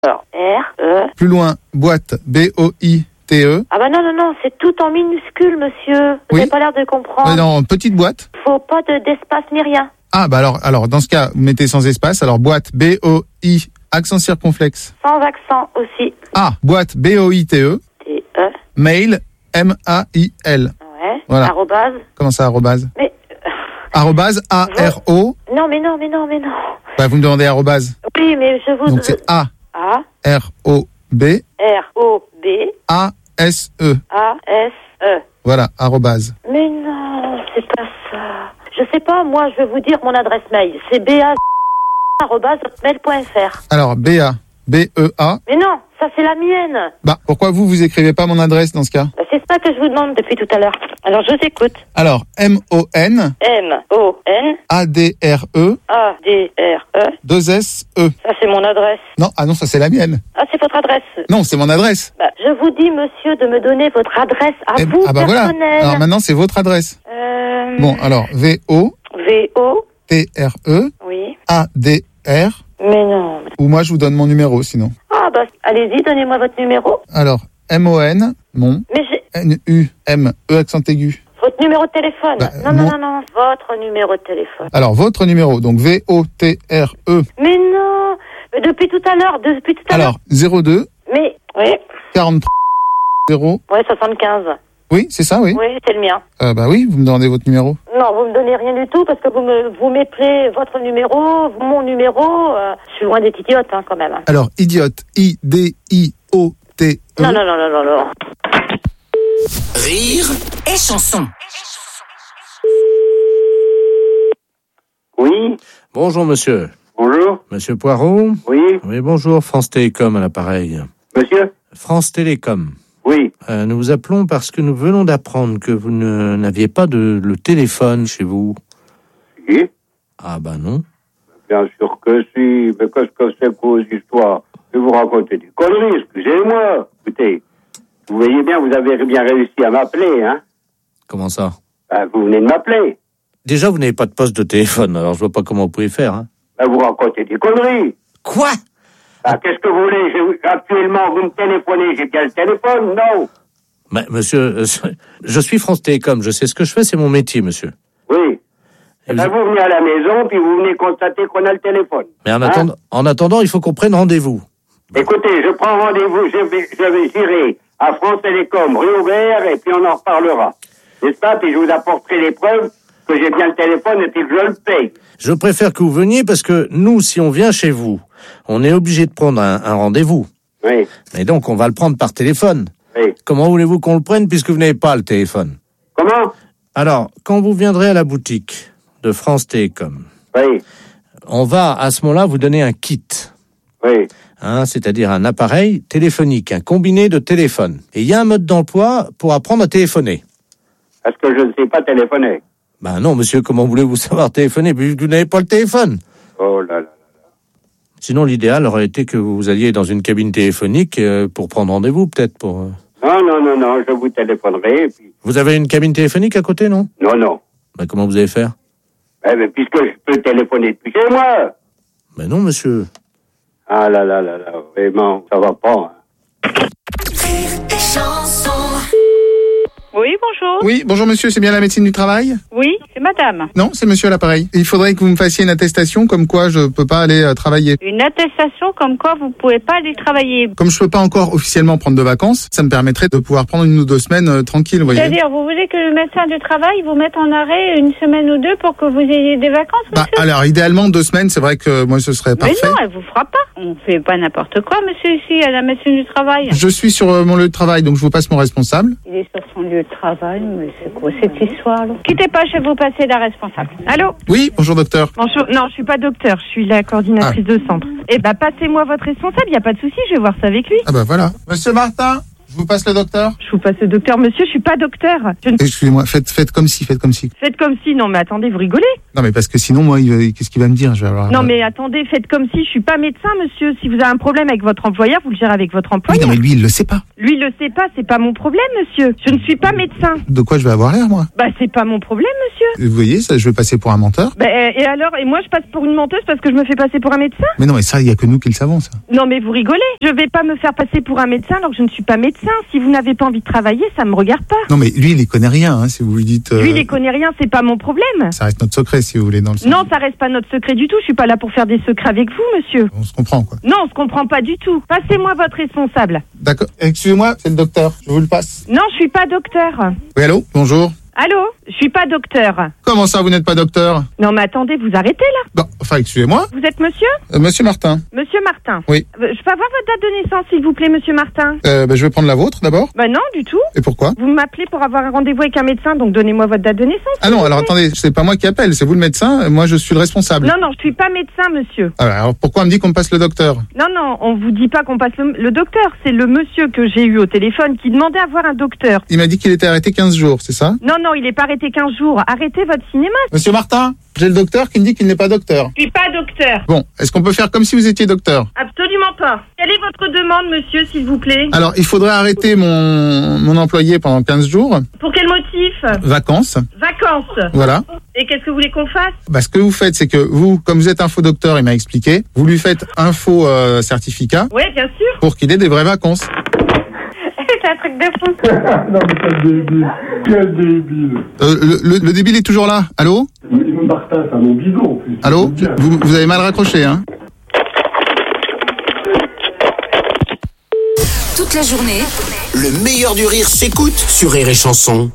Alors, R-E... Plus loin, boîte, B-O-I-T-E. Ah bah non, c'est tout en minuscule, monsieur. Vous n'avez pas l'air de comprendre. Oui, non, petite boîte. Faut pas d'espace ni rien. Ah, bah alors, dans ce cas, vous mettez sans espace. Alors, boîte, B-O-I, accent circonflexe. Sans accent aussi. Ah, boîte, B-O-I-T-E. T-E. Mail, M-A-I-L. Ouais. Voilà. Arrobase. Comment ça, arrobase? Mais... Arrobase, A-R-O. Non, mais non. Bah, vous me demandez arrobase. Oui, mais je vous... Donc, c'est A. A. R-O-B. R-O-B. A-S-E. A-S-E. Voilà, arrobase. Mais non, c'est pas ça. Je sais pas, moi, je vais vous dire mon adresse mail. C'est ba@hotmail.fr. Alors, B-A. B-E-A. Mais non, ça c'est la mienne. Bah, pourquoi vous écrivez pas mon adresse dans ce cas? Bah, c'est ça que je vous demande depuis tout à l'heure. Alors, je vous écoute. Alors, M-O-N. M-O-N. A-D-R-E. A-D-R-E. 2-S-E. Ça c'est mon adresse. Non, ça c'est la mienne. Ah, c'est votre adresse. Non, c'est mon adresse. Bah, je vous dis, monsieur, de me donner votre adresse à vous, ah bah personnelle. voilà. Alors maintenant, c'est votre adresse. Bon, alors, V-O. V-O. T-R-E. Oui. A-D-R. Mais non. Ou moi, je vous donne mon numéro, sinon. Ah bah, allez-y, donnez-moi votre numéro. Alors, M-O-N, mon. Mais j'ai... N-U-M-E, accent aigu. Votre numéro de téléphone. Bah, non. Votre numéro de téléphone. Alors, votre numéro, donc V-O-T-R-E. Mais non. Mais depuis tout à l'heure. Alors, 02. Mais, oui. 43. 0. Oui, 75. Oui, c'est ça, oui. Oui, c'est le mien. Bah oui, vous me demandez votre numéro. Non, vous me donnez rien du tout parce que vous m'appelez votre numéro, mon numéro. Je suis loin d'être idiote, hein, quand même. Alors, idiote, I-D-I-O-T-E. Non. Rire et chanson. Oui. Bonjour monsieur. Bonjour. Monsieur Poirot. Oui. Oui, bonjour, France Télécom à l'appareil. Monsieur. France Télécom. Oui. Nous vous appelons parce que nous venons d'apprendre que vous n'aviez pas le téléphone chez vous. Si. Ah bah non. Bien sûr que si. Mais qu'est-ce que c'est que vos histoires? Je vais vous raconter des conneries, excusez-moi. Écoutez, vous voyez bien, vous avez bien réussi à m'appeler, hein? Comment ça? Vous venez de m'appeler. Déjà, vous n'avez pas de poste de téléphone, alors je vois pas comment vous pouvez faire, hein. Vous racontez des conneries. Quoi? Qu'est-ce que vous voulez? Actuellement, vous me téléphonez, j'ai bien le téléphone, non? Mais monsieur, je suis France Télécom, je sais ce que je fais, c'est mon métier, monsieur. Oui. Vous venez à la maison, puis vous venez constater qu'on a le téléphone. Mais en attendant, il faut qu'on prenne rendez-vous. Écoutez, je prends rendez-vous, j'irai à France Télécom, rue Aubert, et puis on en reparlera. N'est-ce pas? Puis je vous apporterai les preuves que j'ai bien le téléphone et puis que je le paye. Je préfère que vous veniez parce que nous, si on vient chez vous, on est obligé de prendre un rendez-vous. Oui. Et donc, on va le prendre par téléphone. Oui. Comment voulez-vous qu'on le prenne puisque vous n'avez pas le téléphone? Comment? Alors, quand vous viendrez à la boutique de France Télécom, oui, on va à ce moment-là vous donner un kit. Oui. C'est-à-dire un appareil téléphonique, un combiné de téléphones. Et il y a un mode d'emploi pour apprendre à téléphoner. Est-ce que je ne sais pas téléphoner? Ben non, monsieur, comment voulez-vous savoir téléphoner puisque vous n'avez pas le téléphone? Oh là là. Sinon, l'idéal aurait été que vous alliez dans une cabine téléphonique pour prendre rendez-vous, peut-être pour... Non, je vous téléphonerai. Puis... Vous avez une cabine téléphonique à côté, non? Non. Ben comment vous allez faire? Mais puisque je peux téléphoner depuis chez moi. Ben non, monsieur. Ah là, vraiment, ça va pas. Hein. Oui, bonjour. Oui, bonjour monsieur, c'est bien la médecine du travail? Oui, c'est madame. Non, c'est monsieur à l'appareil. Il faudrait que vous me fassiez une attestation comme quoi je peux pas aller travailler. Une attestation comme quoi vous pouvez pas aller travailler. Comme je peux pas encore officiellement prendre de vacances, ça me permettrait de pouvoir prendre 1 ou 2 semaines tranquille, vous voyez. C'est-à-dire, vous voulez que le médecin du travail vous mette en arrêt 1 semaine ou 2 pour que vous ayez des vacances, monsieur? Alors, idéalement, 2 semaines, c'est vrai que moi, ce serait parfait. Mais non, elle vous fera pas. On fait pas n'importe quoi, monsieur, ici, à la médecine du travail. Je suis sur mon lieu de travail, donc je vous passe mon responsable. Il est sur son lieu de travail, mais c'est quoi cette histoire-là? Quittez pas, je vais vous passer la responsable. Allô? Oui, bonjour docteur. Bonjour, non, je suis pas docteur, je suis la coordinatrice de centre. Eh ben, passez-moi votre responsable, y a pas de souci, je vais voir ça avec lui. Ah bah voilà. Monsieur Martin, Je vous passe le docteur. Je vous passe le docteur. Monsieur, je suis pas docteur. Excusez-moi, faites comme si. Faites comme si. Non, mais attendez, vous rigolez? Non, mais parce que sinon, moi, qu'est-ce qu'il va me dire? Je vais avoir... Non, mais attendez, faites comme si. Je suis pas médecin, monsieur. Si vous avez un problème avec votre employeur, vous le gérez avec votre Oui, employeur. non, mais lui, il le sait pas. Lui, il le sait pas. C'est pas mon problème, monsieur. Je ne suis pas médecin. De quoi je vais avoir l'air, moi? Bah, c'est pas mon problème, monsieur. Vous voyez, ça, je vais passer pour un menteur. Bah, et alors? Et moi, je passe pour une menteuse parce que je me fais passer pour un médecin? Mais non, mais ça, il y a que nous qui le savons, ça. Non, mais vous rigolez. Je vais pas me faire passer pour un médecin alors que je ne suis pas médecin. Si vous n'avez pas envie de travailler, ça me regarde pas. Non, mais lui, il y connaît rien, hein, si vous lui dites... Lui, il y connaît rien, c'est pas mon problème. Ça reste notre secret, si vous voulez, dans le sens. Non, ça reste pas notre secret du tout. Je suis pas là pour faire des secrets avec vous, monsieur. On se comprend, quoi. Non, on se comprend pas du tout. Passez-moi votre responsable. D'accord. Excusez-moi, c'est le docteur. Je vous le passe. Non, je suis pas docteur. Oui, allô? Bonjour. Allô? Je suis pas docteur. Comment ça, vous n'êtes pas docteur? Non, mais attendez, vous arrêtez là. Non, enfin, excusez-moi. Vous êtes monsieur? Monsieur Martin. Monsieur Martin. Oui. Je peux avoir votre date de naissance, s'il vous plaît, monsieur Martin? Je vais prendre la vôtre, d'abord. Bah non, du tout. Et pourquoi? Vous m'appelez pour avoir un rendez-vous avec un médecin, donc donnez-moi votre date de naissance. Ah non, alors attendez, c'est pas moi qui appelle, c'est vous le médecin, moi je suis le responsable. Non, je suis pas médecin, monsieur. Alors pourquoi on me dit qu'on me passe le docteur? Non, on vous dit pas qu'on passe le docteur. C'est le monsieur que j'ai eu au téléphone qui demandait à voir un docteur. Il m'a dit qu'il était arrêté 15 jours, c'est ça? Non, il est pas arrêté 15 jours. Arrêtez votre cinéma. Monsieur Martin, j'ai le docteur qui me dit qu'il n'est pas docteur. Je suis pas docteur. Bon, est-ce qu'on peut faire comme si vous étiez docteur? Absolument pas. Quelle est votre demande, monsieur, s'il vous plaît? Alors, il faudrait arrêter mon employé pendant 15 jours. Pour quel motif? Vacances. Vacances. Voilà. Et qu'est-ce que vous voulez qu'on fasse? Bah, ce que vous faites, c'est que vous, comme vous êtes un faux docteur, il m'a expliqué, vous lui faites un faux certificat. Oui, bien sûr. Pour qu'il ait des vraies vacances. C'est un truc de fou. Non, mais quel débile. Quel débile. Le débile est toujours là. Allô? Martin, c'est un nom bidon en plus. Allô? Vous avez mal raccroché, hein? Toute la journée, le meilleur du rire s'écoute sur Rire et Chanson.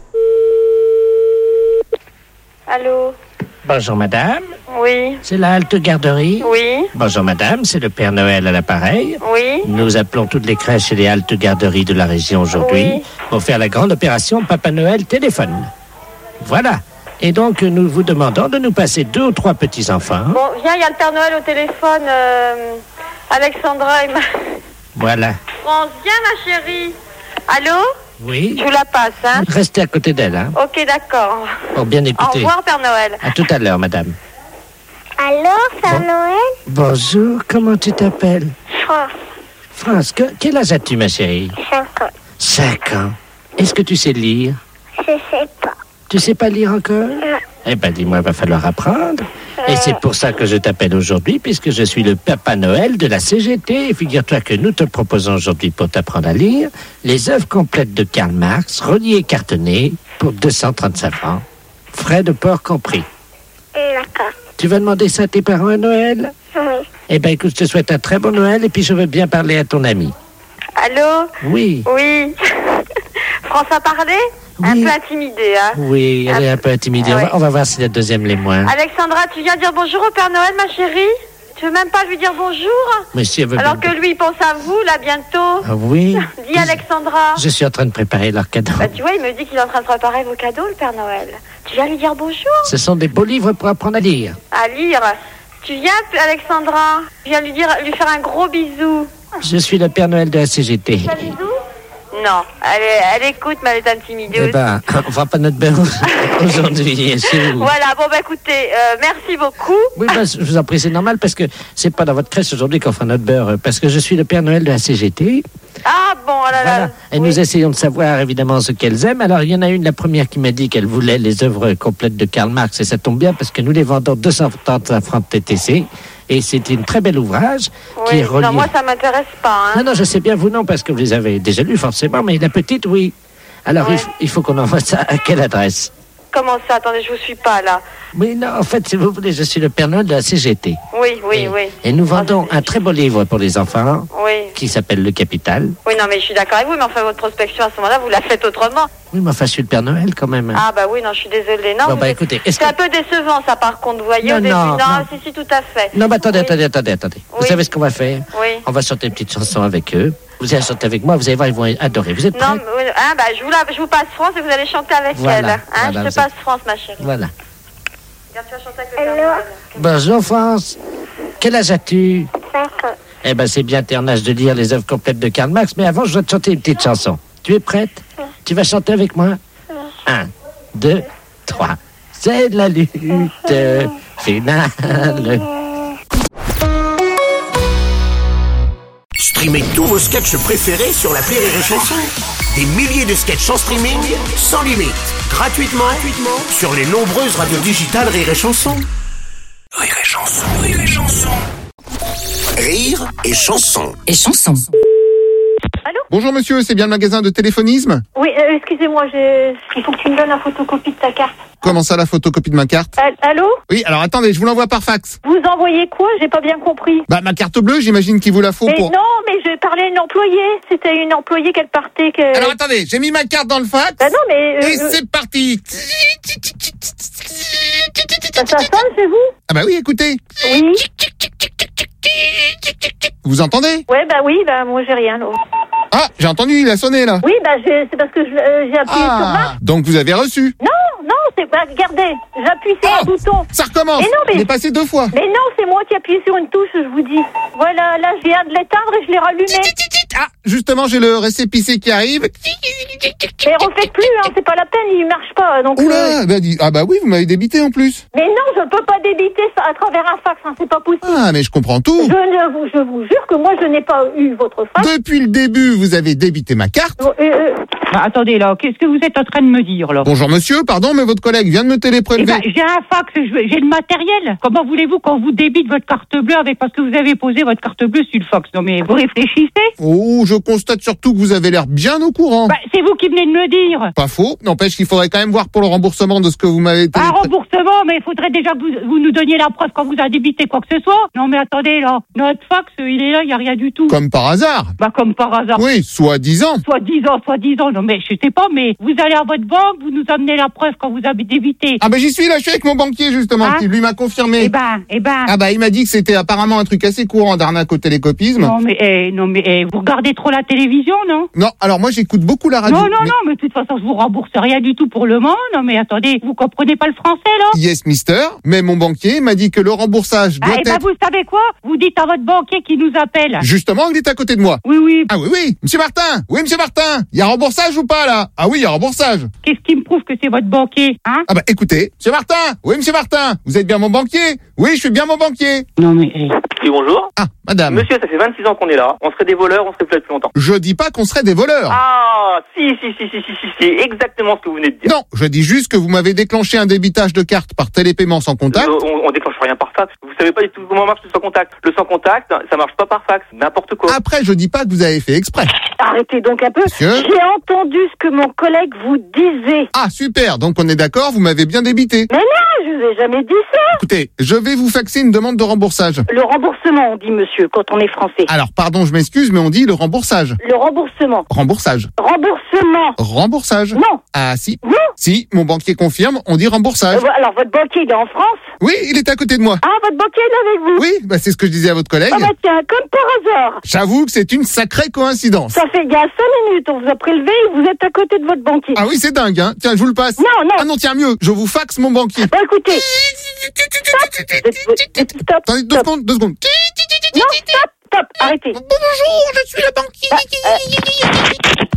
Allô? Bonjour madame, Oui. c'est la halte garderie. Oui. Bonjour madame, c'est le Père Noël à l'appareil. Oui. Nous appelons toutes les crèches et les haltes garderies de la région aujourd'hui Oui. pour faire la grande opération Papa Noël téléphone. Voilà. Et donc nous vous demandons de nous passer 2 ou 3 petits-enfants. Bon, viens, il y a le Père Noël au téléphone. Alexandra et Voilà. France, viens ma chérie. Allô? Oui. Je vous la passe, hein? Restez à côté d'elle, hein, Ok, d'accord. pour bien Au écouter. revoir, Père Noël. À tout à l'heure, madame. Allô, Père Noël? Bonjour, comment tu t'appelles? France, France, quel âge as-tu, ma chérie? 5 ans. 5 ans. Est-ce que tu sais lire? Je sais pas. Tu sais pas lire encore? Non. Eh ben, dis-moi, il va falloir apprendre. Et c'est pour ça que je t'appelle aujourd'hui, puisque je suis le Papa Noël de la CGT. Et figure-toi que nous te proposons aujourd'hui, pour t'apprendre à lire, les œuvres complètes de Karl Marx, reliées et cartonnées, pour 235 francs. Frais de port compris. D'accord. Tu vas demander ça à tes parents à Noël? Oui. Eh ben, écoute, je te souhaite un très bon Noël, et puis je veux bien parler à ton ami. Allô? Oui. Oui. France a parlé? Un Oui. peu intimidée, hein? Oui, elle est un peu intimidée. Ah ouais. On va voir si la deuxième l'est moins. Alexandra, tu viens dire bonjour au Père Noël, ma chérie? Tu veux même pas lui dire bonjour? Monsieur veut Alors bien- que lui, il pense à vous, là, bientôt. Ah oui. Dis Alexandra. Je suis en train de préparer leur cadeau. Bah, tu vois, il me dit qu'il est en train de préparer vos cadeaux, le Père Noël. Tu viens lui dire bonjour? Ce sont des beaux livres pour apprendre à lire. À lire. Tu viens, Alexandra? Tu viens lui faire un gros bisou. Je suis le Père Noël de la CGT. Un bisou? Non, elle écoute, mais elle est intimidée Eh aussi. ben, on fera pas notre beurre aujourd'hui. C'est vous. Voilà, bon, bah écoutez, merci beaucoup. Oui, ben, je vous en prie, c'est normal parce que c'est pas dans votre crèche aujourd'hui qu'on fera notre beurre. Parce que je suis le Père Noël de la CGT. Ah, bon, oh là là. Voilà. Et Oui. nous essayons de savoir évidemment ce qu'elles aiment. Alors, il y en a une, la première, qui m'a dit qu'elle voulait les œuvres complètes de Karl Marx. Et ça tombe bien parce que nous les vendons 235 francs de TTC. Et c'est une très bel ouvrage qui Oui, est relié. non, moi, ça m'intéresse pas, hein. Non, je sais bien, vous non, parce que vous les avez déjà lus forcément, mais la petite, oui. Alors, Ouais. il faut qu'on envoie ça à quelle adresse? Comment ça? Attendez, je vous suis pas, là. Oui, non, en fait, si vous voulez, je suis le Père Noël de la CGT. Oui, oui, et, oui. Et nous vendons un très beau livre pour les enfants Oui. qui s'appelle Le Capital. Oui, non, mais je suis d'accord avec vous, mais enfin, votre prospection, à ce moment-là, vous la faites autrement. Oui, mais enfin, je suis le Père Noël quand même. Ah, bah oui, non, je suis désolée. Non, Bon, vous bah, êtes- écoutez, est-ce c'est que- un peu décevant, ça, par contre, vous voyez, Non, au début. non, non. Si, tout à fait. Non, mais attendez, Oui. attendez. Vous Oui. savez ce qu'on va faire? Oui. On va chanter une petite chanson avec eux. Vous allez chanter avec moi, vous allez voir, ils vont adorer. Vous êtes prêts? Non, mais, oui, hein, bah, je vous passe France et vous allez chanter avec Voilà, elle. Hein, voilà, je vous te passe France, ma chérie. Voilà. Regarde, tu vas chanter avec le Père Noël. Bonjour, France. Quel âge as-tu? 5 ans. Eh ben, c'est bien, t'es en âge de lire les œuvres complètes de Karl Marx, mais avant, je dois te chanter une petite chanson. Tu es prête? Tu vas chanter avec moi? 1, 2, 3. C'est la lutte finale. Streamez tous vos sketchs préférés sur l'appli Rire et Chanson. Des milliers de sketchs en streaming, sans limite, gratuitement sur les nombreuses radios digitales Rire et Chanson. Rire et Chanson, Rire et Chanson. Rire et Chanson. Et Chanson. Allô? Bonjour monsieur, c'est bien le magasin de téléphonisme? Oui, excusez-moi, il faut que tu me donnes la photocopie de ta carte. Comment ça, la photocopie de ma carte? Allô? Oui, alors attendez, je vous l'envoie par fax. Vous envoyez quoi? J'ai pas bien compris. Bah, ma carte bleue, j'imagine qu'il vous la faut Mais pour... non, mais je parlais à une employée. C'était une employée qu'elle partait. Alors attendez, j'ai mis ma carte dans le fax. Bah non, mais... Et c'est parti. Ça sonne chez vous? Ah bah oui, écoutez. Oui. Vous entendez? Ouais, bah oui, bah moi j'ai rien. Là. Ah, j'ai entendu, il a sonné là. Oui, bah c'est parce que j'ai appuyé sur marque. Donc vous avez reçu? Non, c'est... Bah regardez, j'appuie sur un bouton. Ça recommence. Mais non, mais... Il est passé 2 fois. Mais non, c'est moi qui appuie sur une touche, je vous dis. Voilà, là je viens de l'éteindre et je l'ai rallumé. Ah, justement, j'ai le récépissé qui arrive. Mais refaites plus, hein, c'est pas la peine, il marche pas. Donc, Oula, ah bah oui, vous m'avez débité en plus. Mais non, je peux pas débiter ça à travers un fax, hein, c'est pas possible. Ah, mais je comprends tout. Je vous jure que moi je n'ai pas eu votre fax. Depuis le début, vous avez débité ma carte. Attendez là, qu'est-ce que vous êtes en train de me dire là? Bonjour monsieur, pardon, mais votre collègue vient de me téléprélever. Eh ben, j'ai un fax, j'ai le matériel. Comment voulez-vous qu'on vous débite votre carte bleue parce que vous avez posé votre carte bleue sur le fax? Non mais vous réfléchissez? Oh, je constate surtout que vous avez l'air bien au courant. Bah, c'est vous qui venez de me dire. Pas faux, n'empêche qu'il faudrait quand même voir pour le remboursement de ce que vous m'avez Un remboursement, mais il faudrait déjà que vous nous donniez la preuve quand vous a débité quoi que ce soit. Non mais attendez là, notre fax, il est là, il n'y a rien du tout. Comme par hasard. Bah comme par hasard. Oui, soi-disant. Soi-disant, non mais je sais pas, mais vous allez à votre banque, vous nous amenez la preuve quand vous avez débité. Ah ben j'y suis là, je suis avec mon banquier justement, qui lui m'a confirmé. Eh ben. Ah bah il m'a dit que c'était apparemment un truc assez courant d'arnaque au télécopisme. Non mais vous regardez trop la télévision, non? Non, alors moi j'écoute beaucoup la radio. Non, mais de toute façon je vous rembourse rien du tout pour le moment. Non mais attendez, vous comprenez pas le français là? Yes mister, mais mon banquier m'a dit que le remboursage doit être... vous savez quoi? Vous dites à votre banquier qui nous appelle. Justement, il est à côté de moi. Oui. Ah oui, monsieur Martin. Oui, monsieur Martin. Il y a remboursage ou pas là? Ah oui, il y a remboursage. Qu'est-ce qui me prouve que c'est votre banquier, hein? Ah bah écoutez, monsieur Martin. Oui, monsieur Martin. Vous êtes bien mon banquier? Oui, je suis bien mon banquier. Non mais... Oui, bonjour. Ah, madame. Monsieur, ça fait 26 ans qu'on est là. On serait des voleurs, on serait plus là depuis longtemps. Je dis pas qu'on serait des voleurs. Ah, si, exactement ce que vous venez de dire. Non, je dis juste que vous m'avez déclenché un débitage de carte par télépaiement sans contact. On déclenche rien par fax. Vous savez pas du tout comment marche le sans contact. Le sans contact, ça marche pas par fax. N'importe quoi. Après, je dis pas que vous avez fait exprès. Arrêtez donc un peu. Monsieur J'ai entendu ce que mon collègue vous disait. Ah, super. Donc on est d'accord, vous m'avez bien débité. Mais non, je vous ai jamais dit ça. Écoutez, je vais vous faxer une demande de remboursage. Le remboursement, on dit monsieur, quand on est français. Alors, pardon, je m'excuse, mais on dit le remboursage. Le remboursement. Remboursage. Remboursement. Remboursage. Non. Ah, si. Non. Si, mon banquier confirme, on dit remboursage. Alors, votre banquier, il est en France? Oui, il est à côté de moi. Ah, votre banquier, il est avec vous? Oui, bah c'est ce que je disais à votre collègue. Ah bah tiens, comme par hasard. J'avoue que c'est une sacrée coïncidence. Ça fait il y a 5 minutes, on vous a prélevé et vous êtes à côté de votre banquier. Ah oui, c'est dingue, hein. Tiens, je vous le passe. Non. Ah non, tiens, mieux, je vous faxe mon banquier. Bah écoutez. Stop. Attendez, 2 secondes. Non, stop, arrêtez. Bonjour, je suis le banquier.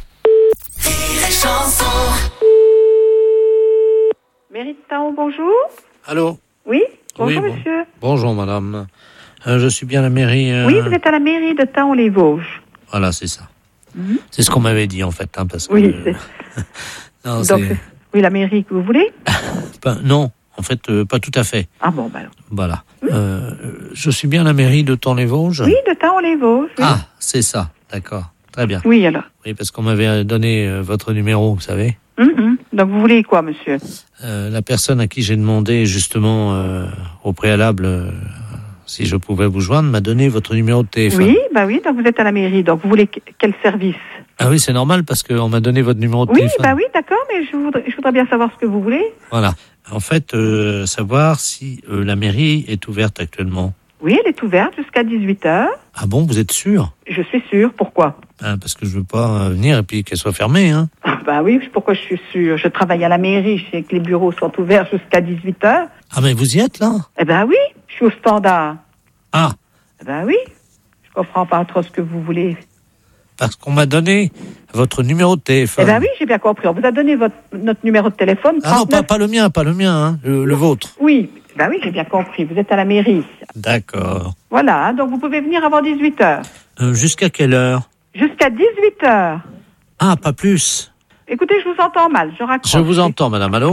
Mairie de Taon, bonjour. Allô? Oui, bonjour oui, monsieur. Bonjour madame. Je suis bien à la mairie... Oui, vous êtes à la mairie de Taon-les-Vosges. Voilà, c'est ça. C'est ce qu'on m'avait dit en fait. Hein, parce que, oui, non, donc, oui, la mairie que vous voulez? Non, en fait, pas tout à fait. Ah bon, bah alors. Voilà. Je suis bien à la mairie de Taon-les-Vosges? Oui, de Taon-les-Vosges. Oui. Ah, c'est ça, d'accord. Très bien. Oui, alors. Oui, parce qu'on m'avait donné votre numéro, vous savez. Donc vous voulez quoi, monsieur? La personne à qui j'ai demandé justement au préalable si je pouvais vous joindre m'a donné votre numéro de téléphone. Oui, bah oui, donc vous êtes à la mairie. Donc vous voulez quel service? Ah oui, c'est normal parce qu'on m'a donné votre numéro de téléphone. Oui, bah oui, d'accord, mais je voudrais bien savoir ce que vous voulez. Voilà. En fait, savoir si la mairie est ouverte actuellement. Oui, elle est ouverte jusqu'à 18h. Ah bon, vous êtes sûr? Je suis sûre. Pourquoi? Parce que je veux pas venir et puis qu'elle soit fermée, hein. Bah oui, pourquoi je suis sûre? Je travaille à la mairie, je sais que les bureaux sont ouverts jusqu'à 18h. Ah mais vous y êtes là? Eh ben oui, je suis au standard. Ah. Eh ben oui, je comprends pas trop ce que vous voulez. Parce qu'on m'a donné votre numéro de téléphone. Eh bien oui, j'ai bien compris. On vous a donné notre numéro de téléphone. 39... Ah non, pas le mien, hein, le vôtre. Oui, oui, j'ai bien compris. Vous êtes à la mairie. D'accord. Voilà, donc vous pouvez venir avant 18h. Jusqu'à quelle heure? Jusqu'à 18h. Ah, pas plus. Écoutez, je vous entends mal, je raccroche. Je vous entends, madame, allô?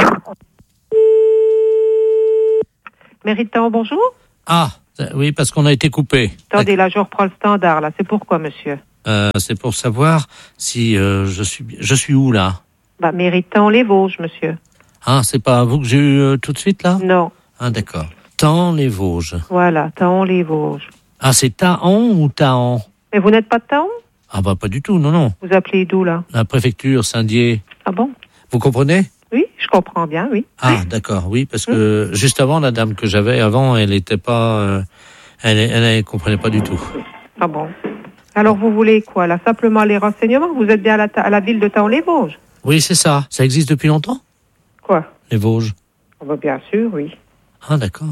Méritant, bonjour. Ah, oui, parce qu'on a été coupé. Attendez, là, je reprends le standard, là. C'est pourquoi, monsieur? C'est pour savoir si je suis où, là? Méritant les Vosges, monsieur. Ah, c'est pas vous que j'ai eu tout de suite, là? Non. Ah, d'accord. Taon les Vosges. Voilà, Taon les Vosges. Ah, c'est Taon ou Taon? Mais vous n'êtes pas de Taon? Ah, pas du tout, non. Vous appelez d'où, là? La préfecture, Saint-Dié. Ah bon? Vous comprenez? Oui, je comprends bien, oui. Ah, d'accord, oui, parce que juste avant, la dame que j'avais avant, elle était pas... elle comprenait pas du tout. Ah bon? Alors, vous voulez quoi, là? Simplement les renseignements? Vous êtes bien à la ville de Taon-les-Vosges? Oui, c'est ça. Ça existe depuis longtemps? Quoi? Les Vosges. Bien sûr, oui. Ah, d'accord.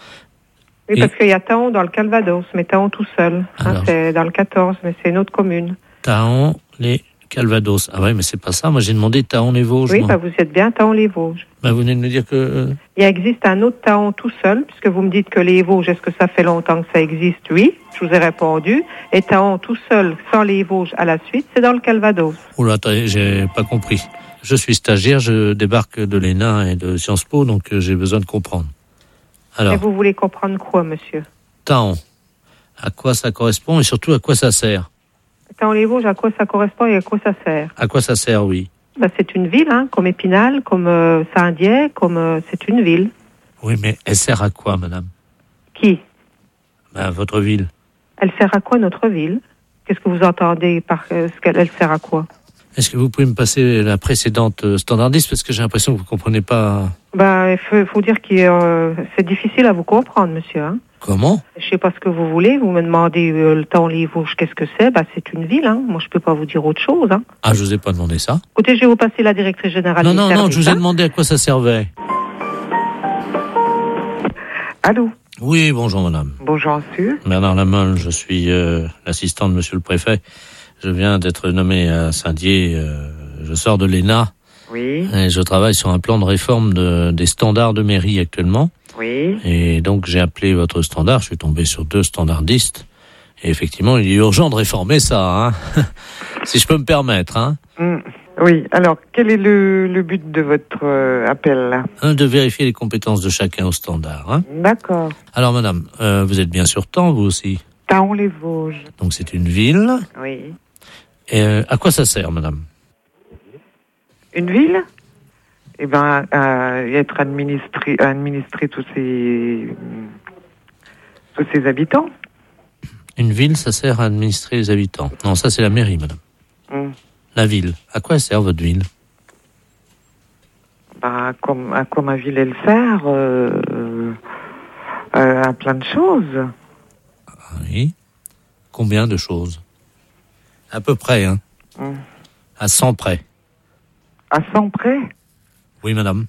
Oui, parce qu'il y a Taon dans le Calvados, mais Taon tout seul. C'est dans le 14, mais c'est une autre commune. Taon, les Calvados. Ah oui, mais c'est pas ça. Moi, j'ai demandé Taon, les Vosges. Oui, vous êtes bien Taon, les Vosges. Vous venez de me dire que... Il existe un autre Taon tout seul, puisque vous me dites que les Vosges, est-ce que ça fait longtemps que ça existe? Oui, je vous ai répondu. Et Taon tout seul, sans les Vosges à la suite, c'est dans le Calvados. Oula, attendez, j'ai pas compris. Je suis stagiaire, je débarque de l'ENA et de Sciences Po, donc j'ai besoin de comprendre. Alors, et vous voulez comprendre quoi, monsieur? Taon, à quoi ça correspond et surtout à quoi ça sert? Taon-les-Vosges, à quoi ça correspond et à quoi ça sert? À quoi ça sert, oui. C'est une ville, comme Épinal, comme Saint-Dié, c'est une ville. Oui, mais elle sert à quoi, madame? Qui? Votre ville. Elle sert à quoi, notre ville? Qu'est-ce que vous entendez par ce qu'elle sert à quoi? Est-ce que vous pouvez me passer la précédente standardiste, parce que j'ai l'impression que vous comprenez pas... Il faut dire que c'est difficile à vous comprendre, monsieur. Comment? Je sais pas ce que vous voulez. Vous me demandez le Taon-les-Vosges, qu'est-ce que c'est? C'est une ville. Moi, je peux pas vous dire autre chose. Ah, je vous ai pas demandé ça. Écoutez, je vais vous passer la directrice générale. Non, je vous ai demandé à quoi ça servait. Allô? Oui, bonjour madame. Bonjour monsieur. Bernard Lamolle, je suis l'assistant de monsieur le préfet. Je viens d'être nommé à Saint-Dié. Je sors de l'ENA. Oui. Et je travaille sur un plan de réforme des standards de mairie actuellement. Oui. Et donc j'ai appelé votre standard. Je suis tombé sur 2 standardistes. Et effectivement, il est urgent de réformer ça, si je peux me permettre. Oui. Alors, quel est le but de votre appel là? De vérifier les compétences de chacun au standard. D'accord. Alors madame, vous êtes bien sur Taon, vous aussi? Taon-les-Vosges. Donc c'est une ville. Oui. Et à quoi ça sert, madame? Une ville? Être administrer tous ses habitants. Une ville, ça sert à administrer les habitants. Non, ça c'est la mairie, madame. La ville. À quoi sert votre ville? À quoi ma ville elle sert? À plein de choses. Oui. Combien de choses? À peu près, À 100 près. À 100 près? Oui, madame.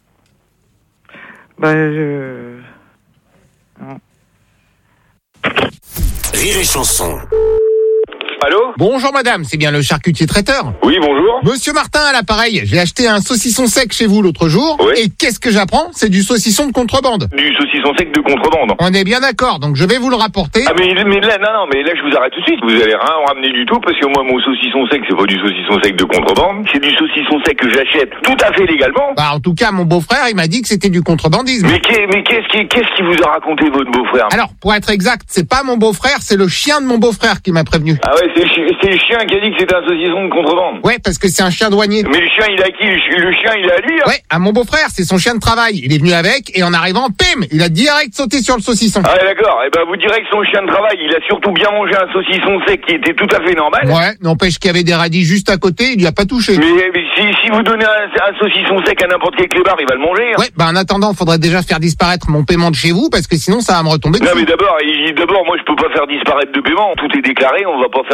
Rire et chanson. Allô? Bonjour madame, c'est bien le charcutier traiteur? Oui, bonjour. Monsieur Martin à l'appareil, j'ai acheté un saucisson sec chez vous l'autre jour, et qu'est-ce que j'apprends? C'est du saucisson de contrebande. Du saucisson sec de contrebande. On est bien d'accord, donc je vais vous le rapporter. Ah mais là, mais là je vous arrête tout de suite, vous allez rien ramener du tout, parce que moi mon saucisson sec c'est pas du saucisson sec de contrebande, c'est du saucisson sec que j'achète tout à fait légalement. En tout cas, mon beau-frère, il m'a dit que c'était du contrebandisme. Mais qu'est-ce qui vous a raconté votre beau-frère? Alors, pour être exact, c'est pas mon beau-frère, c'est le chien de mon beau-frère qui m'a prévenu. Ah ouais, c'est le chien qui a dit que c'était un saucisson de contrebande. Ouais, parce que c'est un chien douanier. Mais le chien, il a qui? Le chien, il est à lui, Ouais, à mon beau-frère, c'est son chien de travail. Il est venu avec, et en arrivant, pim, il a direct sauté sur le saucisson. Ah ouais, d'accord. Vous direz que son chien de travail, il a surtout bien mangé un saucisson sec qui était tout à fait normal. Ouais, n'empêche qu'il y avait des radis juste à côté, il lui a pas touché. Mais si vous donnez un saucisson sec à n'importe quel clébard, il va le manger. Ouais, en attendant, faudrait déjà faire disparaître mon paiement de chez vous, parce que sinon, ça va me retomber dessus. Non, mais d'abord, moi, je peux pas faire disparaître de paiement. Tout est déclaré, on va pas faire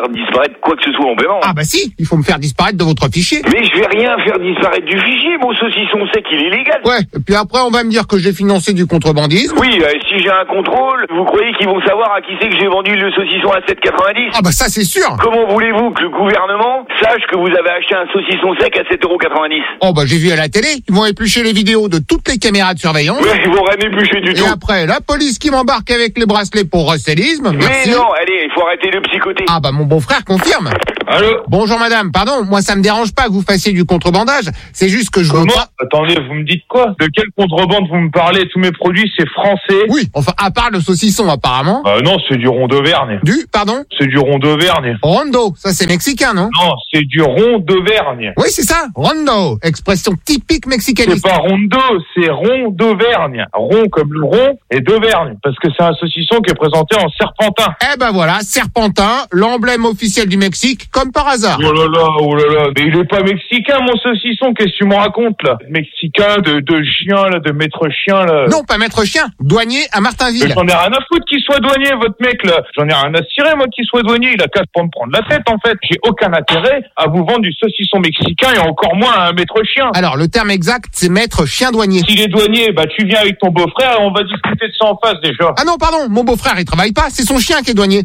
faire disparaître quoi que ce soit en paiement. Ah bah si, il faut me faire disparaître de votre fichier. Mais je vais rien faire disparaître du fichier, mon saucisson sec, il est illégal. Ouais, et puis après on va me dire que j'ai financé du contrebandisme. Oui, si j'ai un contrôle, vous croyez qu'ils vont savoir à qui c'est que j'ai vendu le saucisson à 7,90 ? Ah bah ça c'est sûr. Comment voulez-vous que le gouvernement sache que vous avez acheté un saucisson sec à 7,90 €? Oh bah j'ai vu à la télé, ils vont éplucher les vidéos de toutes les caméras de surveillance. Ouais, ils vont rien éplucher du tout. Et après, la police qui m'embarque avec les bracelets pour recélisme. Mais non, allez, il faut arrêter de psychoter. Ah bah mon beau-frère confirme. Allô ? Bonjour madame, pardon, moi ça me dérange pas que vous fassiez du contrebandage, c'est juste que je veux pas... Attendez, vous me dites quoi? De quelle contrebande vous me parlez? Tous mes produits, c'est français. Oui, enfin, à part le saucisson apparemment. Non, c'est du rond d'Auvergne. Pardon? C'est du rond d'Auvergne. Rondo, ça c'est mexicain, non? Non, c'est du rond d'Auvergne. Oui, c'est ça, rondo, expression typique mexicaniste. C'est pas rondo, c'est rond d'Auvergne. Rond comme le rond et d'Auvergne, parce que c'est un saucisson qui est présenté en serpentin. Eh ben voilà, serpentin, l'emblème officiel du Mexique, comme par hasard. Oh là là, mais il est pas mexicain, mon saucisson, qu'est-ce que tu me racontes, là? Mexicain, de chien, là, de maître chien, là. Non, pas maître chien, douanier à Martinville. Mais j'en ai rien à foutre qu'il soit douanier, votre mec, là. J'en ai rien à cirer, moi, qu'il soit douanier. Il a qu'à pas me prendre la tête, en fait. J'ai aucun intérêt à vous vendre du saucisson mexicain et encore moins à un maître chien. Alors, le terme exact, c'est maître chien douanier. S'il est douanier, bah, tu viens avec ton beau-frère et on va discuter de ça en face, déjà. Ah non, pardon, mon beau-frère, il travaille pas, c'est son chien qui est douanier.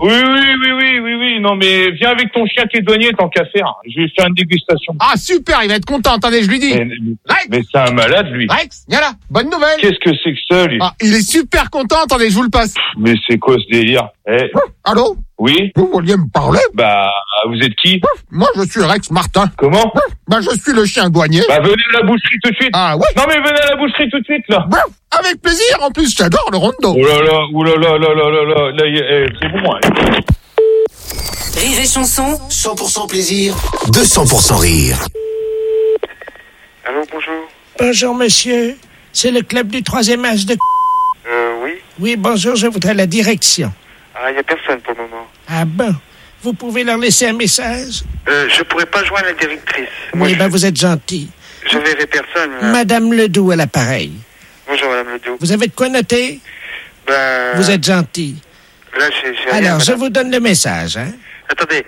Oui, non, mais viens avec ton chien qui est douanier, tant qu'à faire. Je vais faire une dégustation. Ah, super, il va être content, attendez, je lui dis. Mais c'est un malade, lui. Rex, viens là, bonne nouvelle. Qu'est-ce que c'est que ça, lui? Ah, il est super content, attendez, je vous le passe. Mais c'est quoi ce délire? Allô? Oui? Vous vouliez me parler? Bah, vous êtes qui? Moi, je suis Rex Martin. Comment? Bah, je suis le chien douanier. Bah, venez à la boucherie tout de suite. Ah ouais? Non, mais venez à la boucherie tout de suite, là. Avec plaisir, en plus, j'adore le rondo. Oh là là, c'est bon, hein. Rire et chanson, 100% plaisir, 200% rire. Allô, bonjour. Bonjour, monsieur. C'est le club du 3e âge de... Oui. Oui, bonjour, je voudrais la direction. Ah, il n'y a personne pour le moment. Ah bon? Vous pouvez leur laisser un message? Je pourrais pas joindre la directrice. Oui, vous êtes gentil. Je verrai personne. Là. Madame Ledoux à l'appareil. Bonjour, Madame Ledoux. Vous avez de quoi noter? Vous êtes gentil. Là, j'ai Alors, rien, je vous donne le message, hein? Attendez,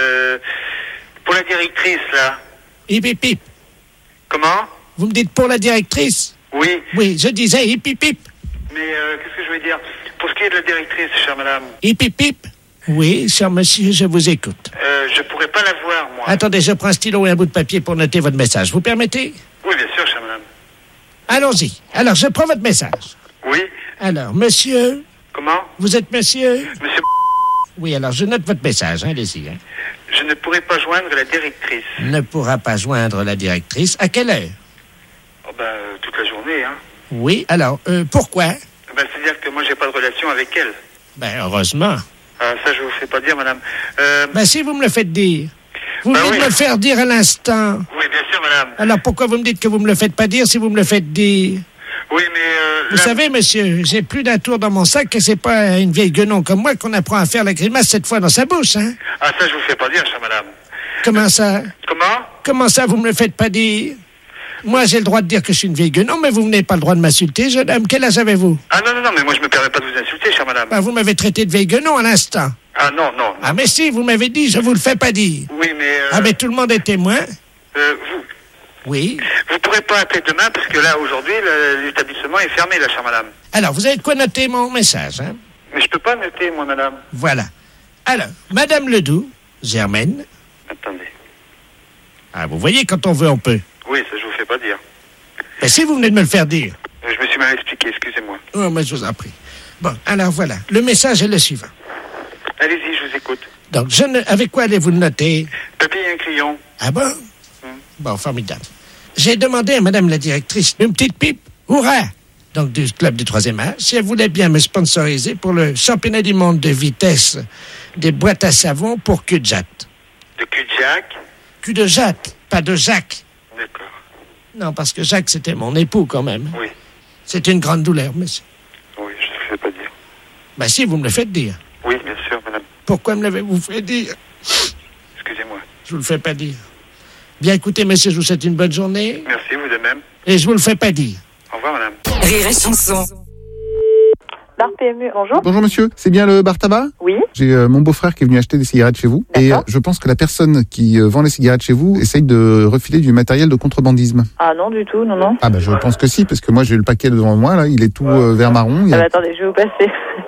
pour la directrice, là. Hip, hip, hip. Comment? Vous me dites pour la directrice? Oui. Oui, je disais hip, hip, hip. Mais qu'est-ce que je veux dire? Pour ce qui est de la directrice, chère madame. Hip, hip, hip. Oui, cher monsieur, je vous écoute. Je pourrais pas la voir, moi. Attendez, je prends un stylo et un bout de papier pour noter votre message. Vous permettez? Oui, bien sûr, chère madame. Allons-y. Alors, je prends votre message. Oui. Alors, monsieur... Comment? Vous êtes monsieur? Monsieur... Oui, alors je note votre message, hein, allez-y. Hein. Je ne pourrai pas joindre la directrice. Ne pourra pas joindre la directrice. À quelle heure? Oh, toute la journée, hein. Oui, alors, pourquoi? C'est-à-dire que moi, j'ai pas de relation avec elle. Heureusement. Ah, ça, je vous fais pas dire, madame. Si vous me le faites dire. Vous venez de me le faire dire à l'instant. Oui, bien sûr, madame. Alors, pourquoi vous me dites que vous me le faites pas dire si vous me le faites dire? Oui, mais... Vous savez, monsieur, j'ai plus d'un tour dans mon sac et c'est pas une vieille guenon comme moi qu'on apprend à faire la grimace cette fois dans sa bouche, hein? Ah, ça, je vous fais pas dire, chère madame. Comment ça? Comment? Comment ça, vous me le faites pas dire? Moi, j'ai le droit de dire que je suis une vieille guenon, mais vous n'avez pas le droit de m'insulter, jeune homme. Quel âge avez-vous? Ah, non, mais moi, je me permets pas de vous insulter, chère madame. Vous m'avez traité de vieille guenon à l'instant. Ah, non. Ah, mais si, vous m'avez dit, je vous le fais pas dire. Oui, mais... Ah, mais tout le monde est témoin. Vous... Oui. Vous pourrez pas appeler demain parce que là, aujourd'hui, l'établissement est fermé, là, chère madame. Alors, vous avez de quoi noter mon message, hein? Mais je peux pas noter, moi, madame. Voilà. Alors, Madame Ledoux, Germaine. Attendez. Ah, vous voyez, quand on veut, on peut. Oui, ça, je vous fais pas dire. Mais si vous venez de me le faire dire. Je me suis mal expliqué, excusez-moi. Oh, mais je vous en prie. Bon, alors voilà. Le message est le suivant. Allez-y, je vous écoute. Donc, avec quoi allez-vous le noter? Papier et un crayon. Ah bon? Bon, formidable. J'ai demandé à madame la directrice une petite pipe, hurrah, donc du club du 3e âge, si elle voulait bien me sponsoriser pour le championnat du monde de vitesse des boîtes à savon pour cul de jatte. De cul de Jacques? Cul de jatte, pas de Jacques. D'accord. Non, parce que Jacques, c'était mon époux quand même. Oui. C'est une grande douleur, monsieur. Oui, je ne le fais pas dire. Si, vous me le faites dire. Oui, bien sûr, madame. Pourquoi me l'avez-vous fait dire? Excusez-moi. Je vous le fais pas dire. Bien, écoutez, messieurs, je vous souhaite une bonne journée. Merci, vous de même. Et je vous le fais pas dire. Au revoir, madame. Rire et chanson. Bar PMU, bonjour. Bonjour monsieur, c'est bien le bar tabac? Oui. J'ai mon beau-frère qui est venu acheter des cigarettes chez vous. Et je pense que la personne qui vend les cigarettes chez vous essaye de refiler du matériel de contrebandisme. Ah non, du tout, non. Ah bah je pense que si, parce que moi j'ai le paquet devant moi, là, il est tout vert marron. Attendez, je vais vous passer.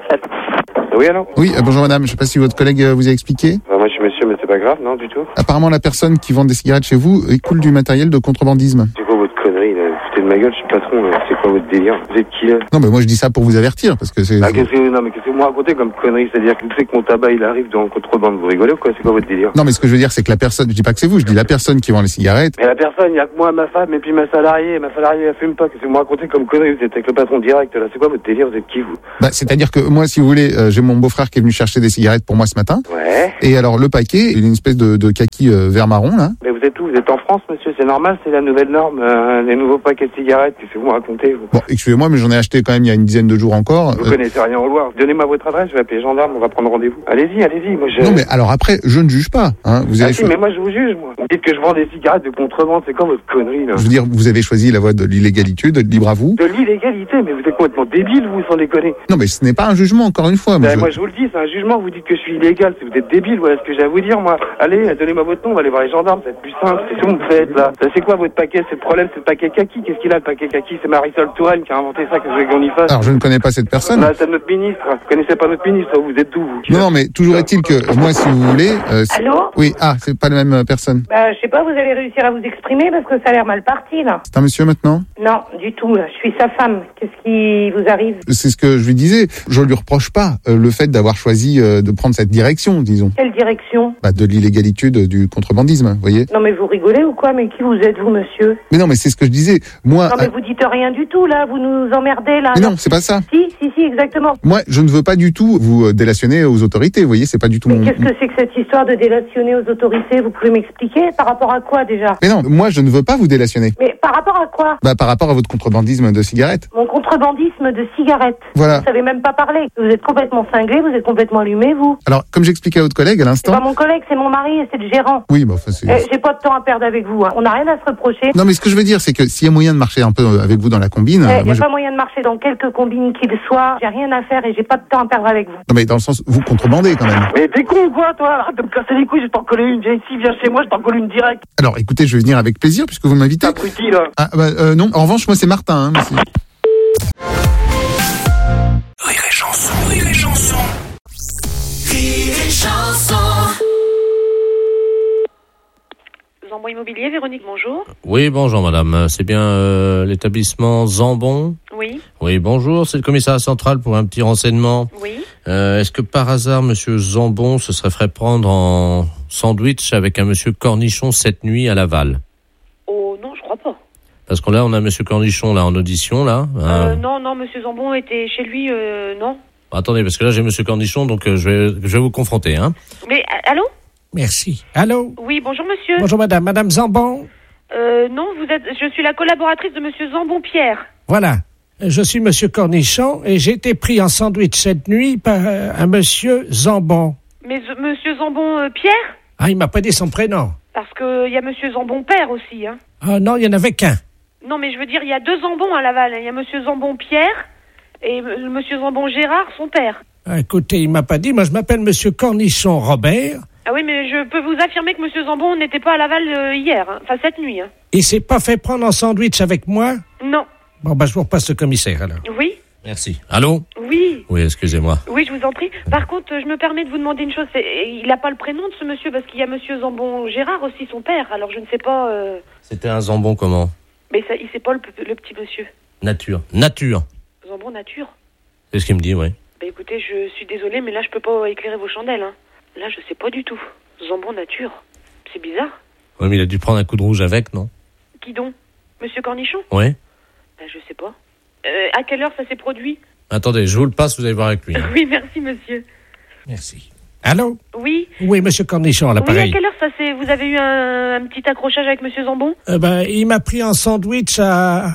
Oui, alors? Oui, bonjour madame, je sais pas si votre collègue vous a expliqué. Moi je suis monsieur, mais c'est pas grave, non, du tout. Apparemment la personne qui vend des cigarettes chez vous écoule du matériel de contrebandisme. C'est quoi votre connerie, là? Vous foutez de ma gueule, je suis patron, là. C'est quoi votre délire? Vous êtes qui, là? Non mais moi je dis ça pour vous avertir, parce que c'est... Ah, qu'est-ce que vous me racontez comme connerie? C'est-à-dire que vous savez que mon tabac il arrive dans le contrebande, vous rigolez ou quoi? C'est quoi votre délire? Non mais ce que je veux dire c'est que la personne, je dis pas que c'est vous, je dis la personne qui vend les cigarettes. Mais la personne, il y a que moi, ma femme, et puis ma salariée elle fume pas, qu'est-ce que vous me racontez comme connerie? Vous êtes avec le patron direct, là. C'est quoi votre délire? Vous êtes qui, vous? Bah c'est-à-dire que moi si vous voulez, j'ai mon beau-frère qui est venu chercher des cigarettes pour moi ce matin. Ouais. Et alors le paquet, il est une espèce de kaki vert marron là. Mais vous êtes où? Vous êtes en France, monsieur? C'est normal, c'est la nouvelle norme, les nouveaux paquets de cigarettes, qu'est-ce que vous me racontez, vous? Bon, excusez-moi, mais j'en ai acheté quand même il y a une dizaine de jours encore. Vous connaissez rien au Loir. Donnez-moi votre adresse, je vais appeler les gendarmes, on va prendre rendez-vous. Allez-y, moi je... Non mais alors après, je ne juge pas. Hein. Vous avez si, mais moi je vous juge, moi. Vous dites que je vends des cigarettes de contrebande, c'est quoi votre connerie, là? Je veux dire, vous avez choisi la voie de l'illégalité, de libre à vous. De l'illégalité? Mais vous êtes complètement débile, vous, sans déconner. Non mais ce n'est pas un jugement, encore une fois. Moi je vous le dis, c'est un jugement, vous dites que je suis illégal, si vous êtes débile, voilà ce que j'ai à vous dire, moi. Allez, donnez-moi votre nom, on va aller voir les gendarmes, ça va être plus simple. C'est tout, vous me faites, là. Ça, c'est quoi votre paquet? C'est le problème, c'est le paquet kaki. Qu'est-ce qu'il a, le paquet kaki? C'est Marisol Touraine qui a inventé ça, qu'est-ce que vous voulez qu'on y fasse? Alors je ne connais pas cette personne. Bah, c'est notre ministre. Vous connaissez pas notre ministre, vous êtes d'où, vous? Non, mais toujours est-il que moi, si vous voulez... Allô? Oui, c'est pas la même personne. Bah, je sais pas, vous allez réussir à vous exprimer parce que ça a l'air mal parti, là. C'est un monsieur maintenant? Non, du tout, là. Je suis sa femme. Qu'est-ce qui vous arrive? C'est ce que je lui disais. Je lui reproche pas le fait d'avoir choisi de prendre cette direction, disons. Quelle direction? Bah, de l'illégalité du contrebandisme, vous voyez. Non, mais vous rigolez ou quoi? Mais qui vous êtes, vous, monsieur? Mais non, mais c'est ce que je disais. Moi... Non, mais vous dites rien du tout, là. Vous nous emmerdez, là. Mais non, c'est pas ça. Si, exactement. Moi, je ne veux pas du tout vous délationner aux autorités, vous voyez, c'est pas du tout mais qu'est-ce que c'est que cette histoire de délationner aux autorités? Vous pouvez m'expliquer? Par rapport à quoi, déjà? Mais non, moi, je ne veux pas vous délationner. Mais par rapport à quoi? Bah, par rapport à votre contrebandisme de cigarettes. Mon contrebandisme de cigarettes? Voilà. Vous savez même pas parler. Vous êtes complètement cinglé, vous êtes complètement allumé, vous. Alors, comme j'expliquais à votre collègue à l'instant... C'est pas mon collègue, c'est mon mari et c'est le gérant. Oui, bah, enfin, c'est... J'ai pas de temps à perdre avec vous, hein. On n'a rien à se reprocher. Non, mais ce que je veux dire, c'est que s'il y a moyen de marcher un peu avec vous dans la combine... Il n'y a pas moyen de marcher dans quelques combines qu'il soit. J'ai rien à faire et j'ai pas de temps à perdre avec vous. Non, mais dans le sens, vous contrebandez quand même. Mais t'es con ou quoi, toi? Arrête de me casser les couilles, je t'en coller une. Viens ici, viens chez moi, je t'en colle une direct. Alors, écoutez, je vais venir avec plaisir puisque vous m'invitez. Abruti, là. Ah, bah, non. En revanche, moi, c'est Martin, hein, monsieur. Rire et chanson, rire et chanson. Rire et chanson. Zambon Immobilier, Véronique, bonjour. Oui, bonjour madame. C'est bien l'établissement Zambon? Oui. Oui, bonjour. C'est le commissariat central pour un petit renseignement. Oui. Est-ce que par hasard, monsieur Zambon se serait fait prendre en sandwich avec un monsieur Cornichon cette nuit à Laval? Oh non, je crois pas. Parce qu'on là, on a monsieur Cornichon là en audition là. Non, monsieur Zambon était chez lui, non. Attendez, parce que là j'ai monsieur Cornichon, donc je vais vous confronter, hein. Mais allô? Merci. Allô? Oui, bonjour monsieur. Bonjour madame Zambon. Non, je suis la collaboratrice de monsieur Zambon Pierre. Voilà. Je suis monsieur Cornichon et j'ai été pris en sandwich cette nuit par un monsieur Zambon. Mais monsieur Zambon Pierre? Ah, il m'a pas dit son prénom. Parce que il y a monsieur Zambon Père aussi, hein. Ah non, il y en avait qu'un. Non, mais je veux dire, il y a deux Zambons à Laval. Il y a monsieur Zambon Pierre et monsieur Zambon Gérard, son père. Ah, écoutez, il m'a pas dit. Moi, je m'appelle monsieur Cornichon Robert. Ah oui, mais je peux vous affirmer que monsieur Zambon n'était pas à Laval hier, hein. Enfin cette nuit, hein. Il s'est pas fait prendre en sandwich avec moi? Non. Bon, je vous repasse le commissaire, alors. Oui. Merci. Allô? Oui. Oui, excusez-moi. Oui, je vous en prie. Par contre, je me permets de vous demander une chose. Il n'a pas le prénom de ce monsieur parce qu'il y a monsieur Zambon Gérard aussi, son père. Alors je ne sais pas... C'était un Zambon comment? Mais ça, il sait pas le petit monsieur. Nature. Zambon Nature. C'est ce qu'il me dit, oui. Bah écoutez, je suis désolée, mais là je peux pas éclairer vos chandelles, hein. Là, je sais pas du tout. Zambon Nature. C'est bizarre. Oui, mais il a dû prendre un coup de rouge avec, non? Qui donc? Monsieur Cornichon? Oui. Bah, je sais pas. À quelle heure ça s'est produit? Attendez, je vous le passe, vous allez voir avec lui. Hein. Oui, merci, monsieur. Merci. Allô? Oui. Oui, monsieur Cornichon, à l'appareil. Oui, à quelle heure ça s'est... Vous avez eu un petit accrochage avec monsieur Zambon? Il m'a pris en sandwich à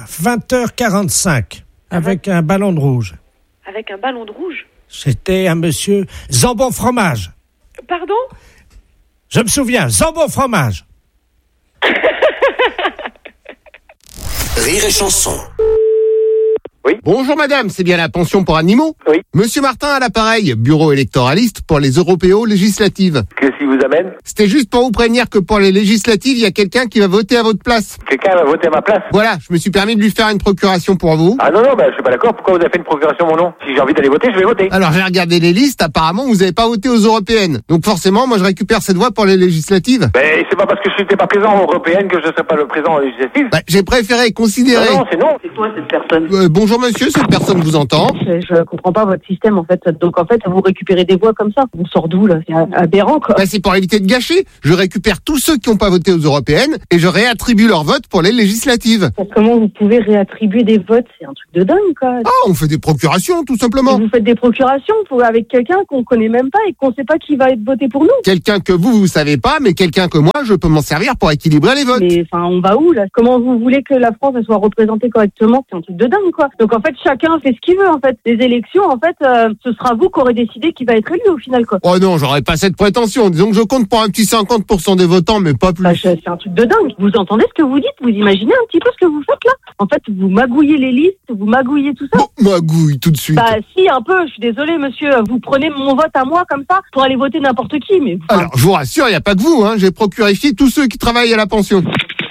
20h45 avec un ballon de rouge. Avec un ballon de rouge? C'était un monsieur Zambon Fromage. Pardon? Je me souviens, Zambon Fromage. Rire et chanson. Oui. Bonjour madame, c'est bien la pension pour animaux? Oui. Monsieur Martin à l'appareil, bureau électoraliste pour les européos législatives. Qu'est-ce qui vous amène? C'était juste pour vous prévenir que pour les législatives, il y a quelqu'un qui va voter à votre place. Quelqu'un va voter à ma place? Voilà, je me suis permis de lui faire une procuration pour vous. Ah non, je suis pas d'accord. Pourquoi vous avez fait une procuration mon nom? Si j'ai envie d'aller voter, je vais voter. Alors j'ai regardé les listes, apparemment vous n'avez pas voté aux européennes. Donc forcément, moi je récupère cette voix pour les législatives. Mais c'est pas parce que je n'étais pas présent aux européennes que je ne serai pas le présent aux législatives. J'ai préféré considérer... Non, c'est non. C'est toi cette personne? Bonjour monsieur, cette personne vous entend. Je comprends pas votre système en fait. Donc en fait, vous récupérez des voix comme ça. On sort d'où là? C'est aberrant quoi. C'est pour éviter de gâcher. Je récupère tous ceux qui n'ont pas voté aux européennes et je réattribue leur vote pour les législatives. Comment vous pouvez réattribuer des votes? C'est un truc de dingue quoi. Ah, on fait des procurations tout simplement. Vous faites des procurations avec quelqu'un qu'on connaît même pas et qu'on sait pas qui va être voté pour nous. Quelqu'un que vous savez pas, mais quelqu'un que moi je peux m'en servir pour équilibrer les votes. Mais enfin, on va où là? Comment vous voulez que la France elle soit représentée correctement? C'est un truc de dingue quoi. Donc en fait, chacun fait ce qu'il veut en fait. Les élections en fait, ce sera vous qui aurez décidé qui va être élu au final quoi. Oh non, j'aurais pas cette prétention. Disons que je compte pour un petit 50% des votants, mais pas plus. C'est un truc de dingue. Vous entendez ce que vous dites? Vous imaginez un petit peu ce que vous faites là? En fait, vous magouillez les listes, vous magouillez tout ça. Bon, magouille tout de suite. Si, un peu. Je suis désolée, monsieur. Vous prenez mon vote à moi comme ça pour aller voter n'importe qui, mais... Alors, je vous rassure, il n'y a pas que vous, hein. J'ai procurifié tous ceux qui travaillent à la pension.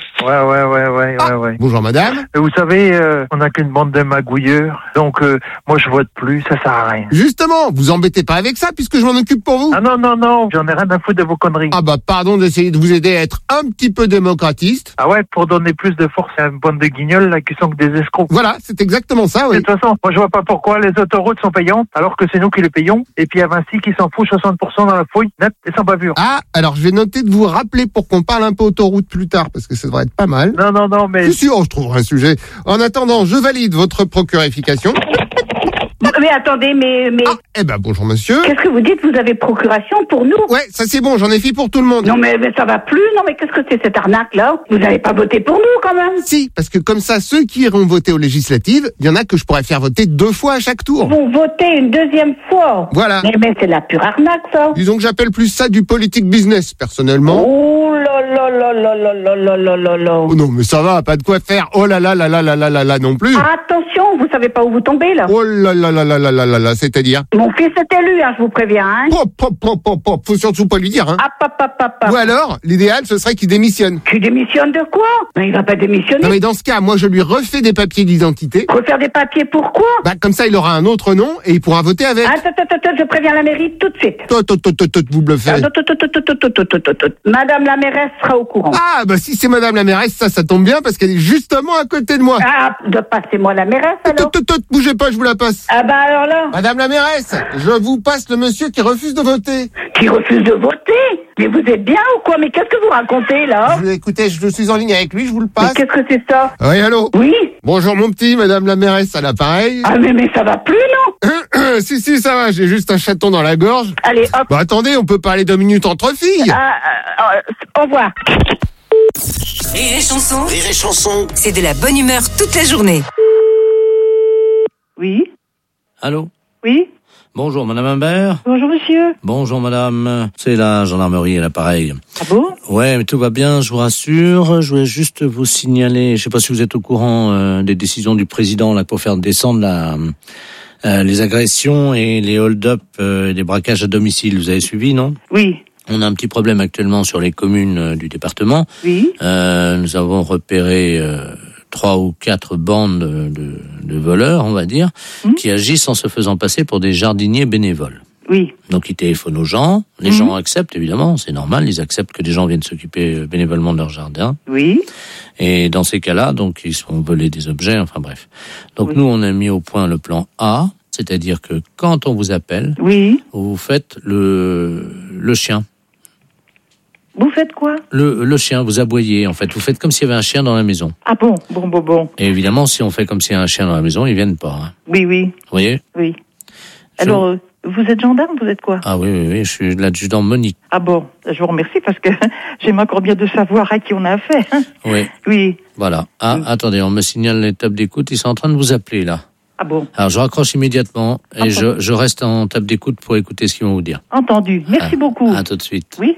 Ouais. Bonjour madame. Vous savez, on n'a qu'une bande de magouilleurs, donc moi je vote plus, ça sert à rien. Justement, vous embêtez pas avec ça puisque je m'en occupe pour vous. Ah non, j'en ai rien à foutre de vos conneries. Ah pardon d'essayer de vous aider à être un petit peu démocratiste. Ah ouais, pour donner plus de force à une bande de guignols là qui sont que des escrocs. Voilà, c'est exactement ça, oui. De toute façon, moi je vois pas pourquoi les autoroutes sont payantes alors que c'est nous qui les payons, et puis à Vinci qui s'en fout 60% dans la fouille, net et sans bavure. Ah, alors je vais noter de vous rappeler pour qu'on parle un peu autoroute plus tard parce que ça devrait être pas mal. Non, mais... Si, je trouverai un sujet. En attendant, je valide votre procurification. Mais attendez, mais... Bonjour monsieur. Qu'est-ce que vous dites? Vous avez procuration pour nous? Ouais, ça c'est bon, j'en ai fait pour tout le monde. Non mais ça va plus, non mais qu'est-ce que c'est cette arnaque-là? Vous n'avez pas voté pour nous quand même? Si, parce que comme ça, ceux qui iront voter aux législatives, il y en a que je pourrais faire voter 2 fois à chaque tour. Vous votez une deuxième fois? Voilà. Mais c'est la pure arnaque ça. Disons que j'appelle plus ça du politique business, personnellement. Oh là là là là là là là là là là. Oh non, mais ça va, pas de quoi faire. Oh là là là là là là là là non plus. Attention, vous savez pas où vous tombez là. Oh là là là là là là là là, c'est-à-dire? Mon fils est élu, hein, je vous préviens, hein. Faut surtout pas lui dire, hein. Ou alors, l'idéal, ce serait qu'il démissionne. Qu'il démissionne de quoi? Mais il va pas démissionner. Non mais dans ce cas, moi je lui refais des papiers d'identité. Refaire des papiers pourquoi? Comme ça, il aura un autre nom et il pourra voter avec. Attends, je préviens la mairie tout de suite. Vous bluffez. Madame la mairesse sera au courant. Ah, si c'est madame la mairesse, ça tombe bien parce qu'elle est justement à côté de moi. Ah, passez-moi la mairesse alors. Bougez pas, je vous la passe. Ah alors là. Madame la mairesse, je vous passe le monsieur qui refuse de voter. Qui refuse de voter? Mais vous êtes bien ou quoi? Mais qu'est-ce que vous racontez là? Écoutez, je suis en ligne avec lui, je vous le passe. Mais qu'est-ce que c'est ça? Oui, allô? Oui. Bonjour mon petit, madame la mairesse à l'appareil. Ah mais ça va plus non? Si, ça va, j'ai juste un chaton dans la gorge. Allez, hop. Attendez, on peut parler 2 minutes entre filles. Au revoir. Rire et chanson. Rire et chanson. C'est de la bonne humeur toute la journée. Oui. Allô? Oui. Bonjour, madame Imbert. Bonjour, monsieur. Bonjour, madame. C'est la gendarmerie à l'appareil. Ah bon? Ouais, mais tout va bien, je vous rassure. Je voulais juste vous signaler, je sais pas si vous êtes au courant des décisions du président là pour faire descendre les agressions et les hold-up, les braquages à domicile. Vous avez suivi, non? Oui. On a un petit problème actuellement sur les communes du département. Oui. Nous avons repéré 3 ou 4 bandes de voleurs, on va dire, qui agissent en se faisant passer pour des jardiniers bénévoles. Oui. Donc ils téléphonent aux gens, les gens acceptent évidemment, c'est normal, ils acceptent que des gens viennent s'occuper bénévolement de leur jardin. Oui. Et dans ces cas-là, donc ils se font voler des objets, enfin bref. Donc nous on a mis au point le plan A, c'est-à-dire que quand on vous appelle, vous faites le chien. Vous faites quoi? Le chien, vous aboyez en fait. Vous faites comme s'il y avait un chien dans la maison. Ah bon. Et évidemment, si on fait comme s'il y a un chien dans la maison, ils viennent pas. Hein. Oui. Vous voyez? Oui. Alors, vous êtes gendarme, vous êtes quoi? Ah oui, je suis l'adjudant Monique. Ah bon, je vous remercie parce que j'aime encore bien de savoir à qui on a affaire. Oui. Oui. Voilà. Ah, attendez, on me signale les tables d'écoute, ils sont en train de vous appeler là. Ah bon? Alors je raccroche immédiatement et je reste en table d'écoute pour écouter ce qu'ils vont vous dire. Entendu. Merci beaucoup. À tout de suite. Oui.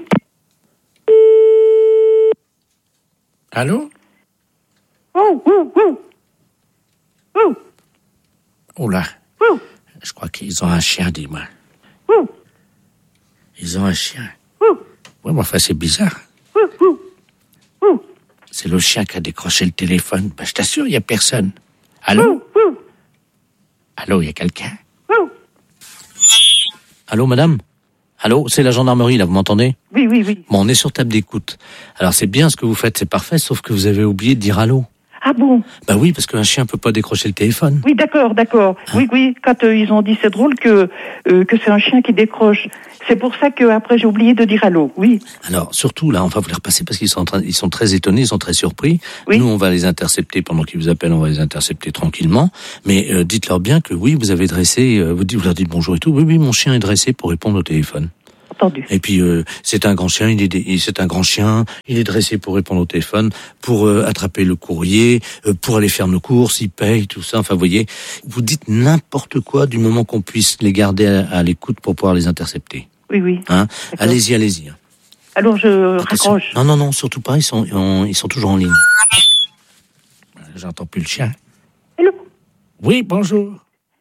Allô? Oh. Oh là. Je crois qu'ils ont un chien, dis-moi. Ils ont un chien. Oui, mais enfin, c'est bizarre. C'est le chien qui a décroché le téléphone. Ben, je t'assure, il n'y a personne. Allô? Allô, il y a quelqu'un? Allô, madame? Allô, c'est la gendarmerie, là, vous m'entendez? Oui, oui, oui. Bon, on est sur table d'écoute. Alors, c'est bien ce que vous faites, c'est parfait, sauf que vous avez oublié de dire allô. Ah bon? Bah oui, parce qu'un chien peut pas décrocher le téléphone. Oui, d'accord. Oui, quand ils ont dit, c'est drôle que c'est un chien qui décroche. C'est pour ça que après j'ai oublié de dire allô, oui. Alors, surtout, là, on va vous les repasser parce qu'ils sont très étonnés, ils sont très surpris. Oui. Nous, on va les intercepter pendant qu'ils vous appellent, on va les intercepter tranquillement. Mais dites-leur bien que oui, vous avez dressé, vous leur dites bonjour et tout. Oui, mon chien est dressé pour répondre au téléphone. Entendu. Et puis c'est un grand chien, il est dressé pour répondre au téléphone, pour attraper le courrier, pour aller faire nos courses, il paye, tout ça. Enfin, vous voyez, vous dites n'importe quoi du moment qu'on puisse les garder à l'écoute pour pouvoir les intercepter. Oui. Hein? Allez-y. Alors je raccroche. Non, surtout pas. Ils sont toujours en ligne. J'entends plus le chien. Allô? Oui, bonjour.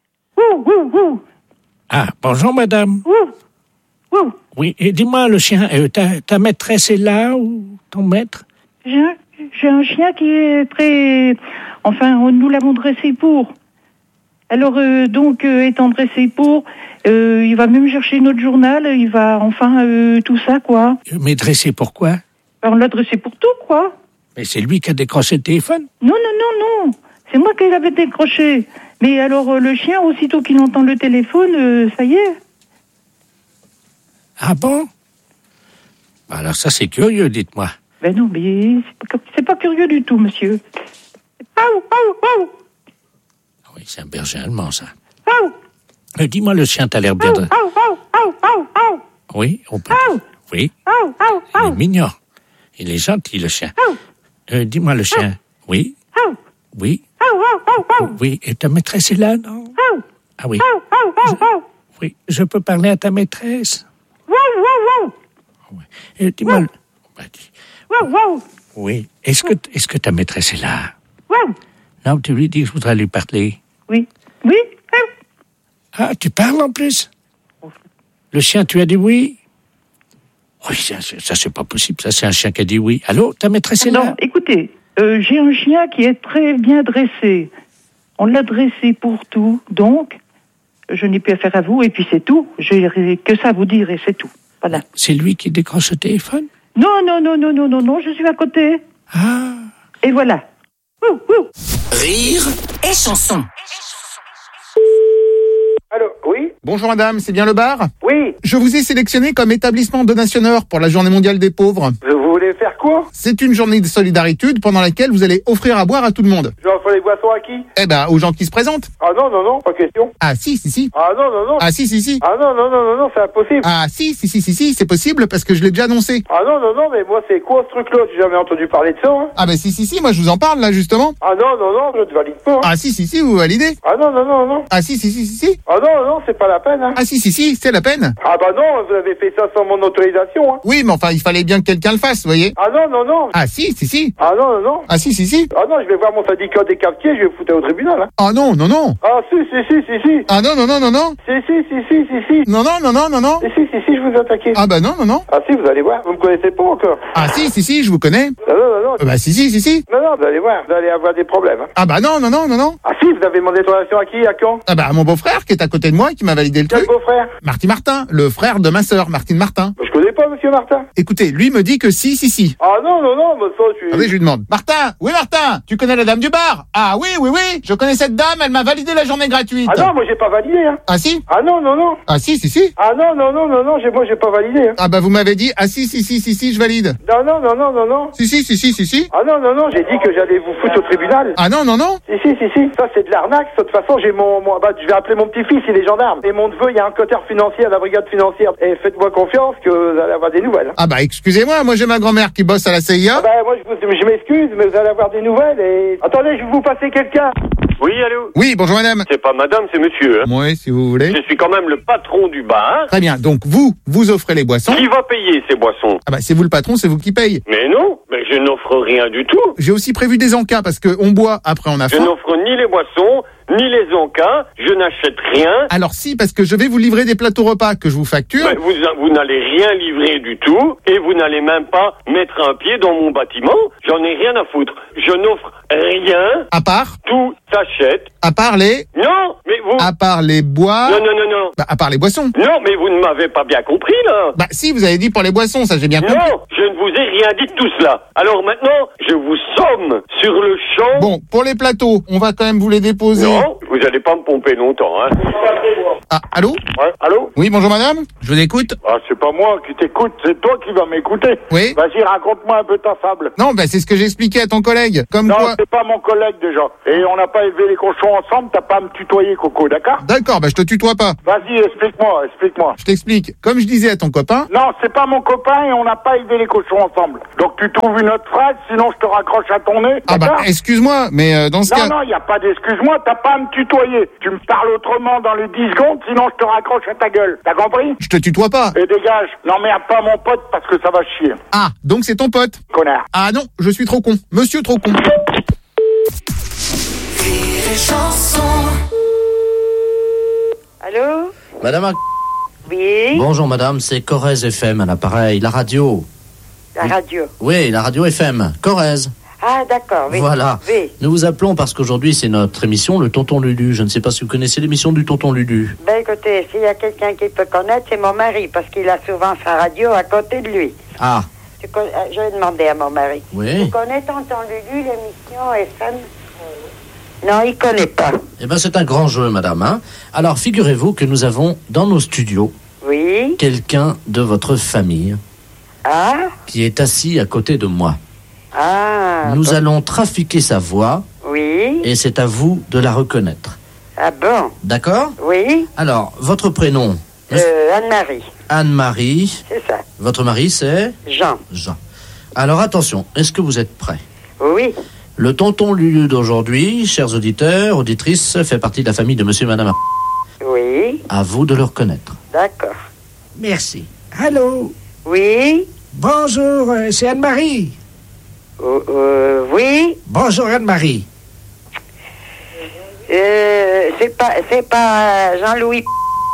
Ah, bonjour, madame. Oui, et dis-moi, le chien, ta maîtresse est là ou ton maître? J'ai un chien qui est très... Enfin, nous l'avons dressé pour. Alors, étant dressé pour, il va même chercher notre journal, il va, tout ça, quoi. Mais dressé pour quoi? On l'a dressé pour tout, quoi. Mais c'est lui qui a décroché le téléphone? Non. C'est moi qui l'avais décroché. Mais alors, le chien, aussitôt qu'il entend le téléphone, ça y est. Ah bon? Alors ça, c'est curieux, dites-moi. Ben non, mais c'est pas curieux du tout, monsieur. Oui, c'est un berger allemand, ça. Dis-moi, le chien, t'as l'air bien de... Oui, on peut... Oui. Il est mignon. Il est gentil, le chien. Dis-moi, le chien. Oui. Oui. Oui, et ta maîtresse est là, non? Ah oui. Oui, je peux parler à ta maîtresse? Oui. Dis-moi... Oui. Est-ce que ta maîtresse est là? Non, tu lui dis que je voudrais lui parler. Oui. Ah, tu parles en plus? Le chien, tu as dit oui? Oui, ça c'est pas possible. Ça, c'est un chien qui a dit oui. Allô, ta maîtresse est là? Non, écoutez, j'ai un chien qui est très bien dressé. On l'a dressé pour tout, donc je n'ai plus affaire à vous, et puis c'est tout. J'ai que ça à vous dire, et c'est tout. Voilà. C'est lui qui décroche le téléphone? Non, je suis à côté. Ah. Et voilà. Rire et chanson. Allô, oui? Bonjour madame, c'est bien le bar? Oui. Je vous ai sélectionné comme établissement donationneur pour la journée mondiale des pauvres. Vous voulez faire quoi? C'est une journée de solidarité pendant laquelle vous allez offrir à boire à tout le monde. J'offre les boissons à qui? Eh ben, aux gens qui se présentent. Ah non, pas question. Ah si. Ah non. Ah si. Ah non, c'est impossible. Ah si, c'est possible parce que je l'ai déjà annoncé. Ah non, mais moi c'est quoi ce truc-là? J'ai jamais entendu parler de ça. Hein. Ah ben si, moi je vous en parle là justement. Ah non, je ne valide pas. Hein. Ah si, vous validez. Ah non. Ah si. Ah non, c'est pas la peine. Hein. Ah si, c'est la peine. Ah bah non, vous avez fait ça sans mon autorisation. Hein. Oui, mais enfin, il fallait bien que quelqu'un le fasse, vous voyez. Ah non. Ah si. Ah non. Ah si. Ah non, je vais voir mon syndicat des quartiers, je vais foutre au tribunal. Hein. Ah non. Ah si. Ah non. Si. Non. Non. Si, je vous attaquer. Ah bah non. Ah si, vous allez voir, vous me connaissez pas encore. Ah si, je vous connais. Non. Bah si. Non, vous allez voir, vous allez avoir des problèmes. Hein. Ah bah non. Ah si, vous avez demandé autorisation à qui, à quand? Ah bah à mon beau-frère qui est à côté de moi et qui m'a validé le truc. Quel beau-frère? Martin Martin, le frère de ma sœur, Martine Martin. Je connais pas monsieur Martin. Écoutez, lui me dit que si. Ah non, mais ça, je suis... Attendez, je lui demande. Martin, tu connais la dame du bar? Ah oui, je connais cette dame, elle m'a validé la journée gratuite. Ah non, moi j'ai pas validé. Hein. Ah si? Ah non. Ah si. Ah non, moi j'ai pas validé. Hein. Ah bah vous m'avez dit, ah si, je valide. Non. Si. Ah non, j'ai dit que j'allais vous foutre au tribunal. Ah non. Si. Ça c'est de l'arnaque. De toute façon, j'ai je vais appeler mon petit-fils, il est gendarme. Et mon neveu, il y a un cotard financier à la brigade financière. Et faites-moi confiance que vous allez avoir des nouvelles. Ah bah excusez-moi, moi j'ai ma grand-mère qui bosse à la CIA. Ah bah moi je m'excuse, mais vous allez avoir des nouvelles et... Attendez, je vais vous passer quelqu'un. Oui, allô? Oui, bonjour madame. C'est pas madame, c'est monsieur. Hein. Oui, si vous voulez. Je suis quand même le patron du bar. Très bien, donc vous offrez les boissons. Qui va payer ces boissons? Ah bah c'est vous le patron, c'est vous qui paye. Mais non, mais je n'offre rien du tout. J'ai aussi prévu des encas parce qu'on boit, après on a faim. Je n'offre ni les boissons, ni les encas, je n'achète rien. Alors si, parce que je vais vous livrer des plateaux repas que je vous facture. Mais vous n'allez rien livrer du tout, et vous n'allez même pas mettre un pied dans mon bâtiment. J'en ai rien à foutre. Je n'offre rien. À part? Tout s'achète. À part les? Non, mais vous... À part les bois? Non, non, non, non. Bah, à part les boissons. Non, mais vous ne m'avez pas bien compris, là. Bah si, vous avez dit pour les boissons, ça j'ai bien compris. Non, je ne vous ai rien dit de tout cela. Alors maintenant, je vous somme sur le champ. Bon, pour les plateaux, on va quand même vous les déposer. Non, vous n'allez pas me pomper longtemps, hein. Ah, allô? Ouais, allô? Oui, bonjour madame, je vous écoute. Ah, c'est pas moi qui t'écoute, c'est toi qui vas m'écouter. Oui. Vas-y, raconte-moi un peu ta fable. Non, bah c'est ce que j'expliquais à ton collègue. Comme non, quoi... c'est pas mon collègue déjà. Et on n'a pas élevé les cochons ensemble, t'as pas à me tutoyer, Coco, d'accord? D'accord, bah je te tutoie pas. Vas-y, explique-moi. Je t'explique. Comme je disais à ton copain... Non, c'est pas mon copain et on n'a pas élevé les cochons ensemble. Donc tu trouves une autre phrase, sinon je te raccroche à ton nez. Ah bah, excuse-moi, mais dans ce cas... Non, y a pas d'excuse-moi, t'as pas à me tutoyer. Tu me parles autrement dans les 10 secondes, sinon je te raccroche à ta gueule. T'as compris? Je te tutoie pas. Et dégage, n'emmerde pas mon pote parce que ça va chier. Ah, donc c'est ton pote? Connard. Ah non, je suis trop con. Monsieur trop con. Allô? Madame... Oui? Bonjour madame, c'est Corrèze FM à l'appareil, la radio. La radio? Oui, la radio FM, Corrèze. Ah, d'accord, oui. Voilà. Oui. Nous vous appelons parce qu'aujourd'hui c'est notre émission, le Tonton Lulu. Je ne sais pas si vous connaissez l'émission du Tonton Lulu. Ben écoutez, s'il y a quelqu'un qui peut connaître, c'est mon mari, parce qu'il a souvent sa radio à côté de lui. Ah. Je vais demander à mon mari. Oui. Vous connaissez Tonton Lulu, l'émission FM? Non, il connaît pas. Eh ben c'est un grand jeu, madame. Hein. Alors figurez-vous que nous avons dans nos studios quelqu'un de votre famille qui est assis à côté de moi. Ah. Nous allons trafiquer sa voix. Oui. Et c'est à vous de la reconnaître. Ah bon? D'accord? Oui. Alors, votre prénom? Anne-Marie. Anne-Marie. C'est ça. Votre mari, c'est? Jean. Jean. Alors attention, est-ce que vous êtes prêts? Oui. Le Tonton Lulu d'aujourd'hui, chers auditeurs, auditrices, fait partie de la famille de monsieur et madame. Oui. À vous de le reconnaître. D'accord. Merci. Allô? Oui. Bonjour, c'est Anne-Marie. Oui. Bonjour Anne-Marie. C'est pas Jean-Louis.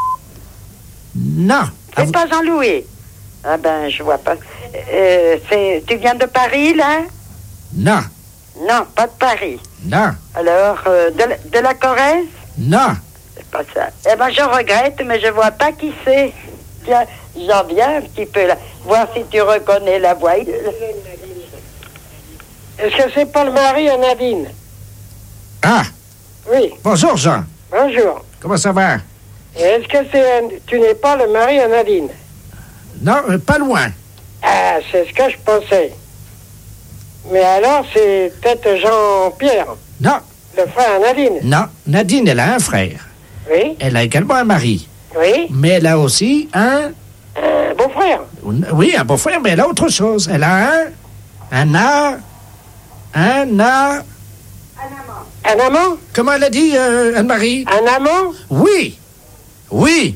Non. C'est pas Jean-Louis. Ah ben, je vois pas. Tu viens de Paris, là? Non. Non, pas de Paris. Non. Alors, de la Corrèze? Non. C'est pas ça. Eh ben, je regrette, mais je vois pas qui c'est. Tiens, j'en viens un petit peu là. Voir si tu reconnais la voix. Est-ce que c'est pas le mari à Nadine? Ah. Oui. Bonjour Jean. Bonjour. Comment ça va? Est-ce que tu n'es pas le mari à Nadine? Non, pas loin. Ah, c'est ce que je pensais. Mais alors, c'est peut-être Jean-Pierre. Non. Le frère à Nadine. Non, Nadine, elle a un frère. Oui. Elle a également un mari. Oui. Mais elle a aussi un beau-frère. Oui, un beau-frère, mais elle a autre chose. Elle a un amant. Un amant? Comment elle a dit, Anne-Marie? Un amant? Oui. Oui.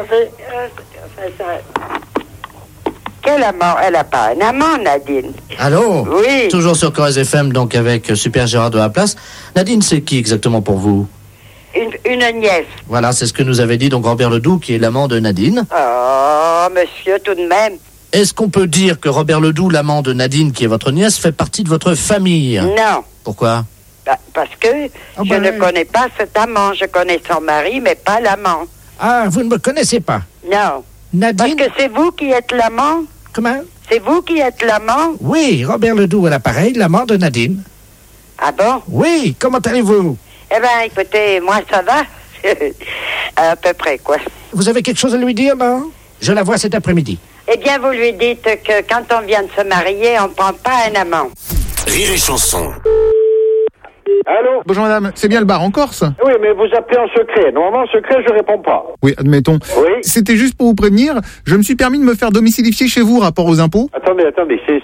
Quel amant? Elle a pas un amant, Nadine. Allô? Oui. Toujours sur Corrèze FM, donc avec Super Gérard de la Place. Nadine, c'est qui exactement pour vous? Une nièce. Voilà, c'est ce que nous avait dit donc Robert Ledoux, qui est l'amant de Nadine. Oh, monsieur, tout de même. Est-ce qu'on peut dire que Robert Ledoux, l'amant de Nadine, qui est votre nièce, fait partie de votre famille? Non. Pourquoi? Parce que je ne connais pas cet amant. Je connais son mari, mais pas l'amant. Ah, vous ne me connaissez pas? Non. Nadine? Parce que c'est vous qui êtes l'amant? Comment? C'est vous qui êtes l'amant? Oui, Robert Ledoux à l'appareil, l'amant de Nadine. Ah bon? Oui, comment allez-vous? Eh bien, écoutez, moi, ça va. À peu près, quoi. Vous avez quelque chose à lui dire, non? Je la vois cet après-midi. Eh bien, vous lui dites que quand on vient de se marier, on ne prend pas un amant. Rire et chanson. Allô? Bonjour madame, c'est bien le bar en Corse? Oui, mais vous appelez en secret. Normalement, en secret, je réponds pas. Oui, admettons. Oui. C'était juste pour vous prévenir, je me suis permis de me faire domicilier chez vous, rapport aux impôts. Attendez, c'est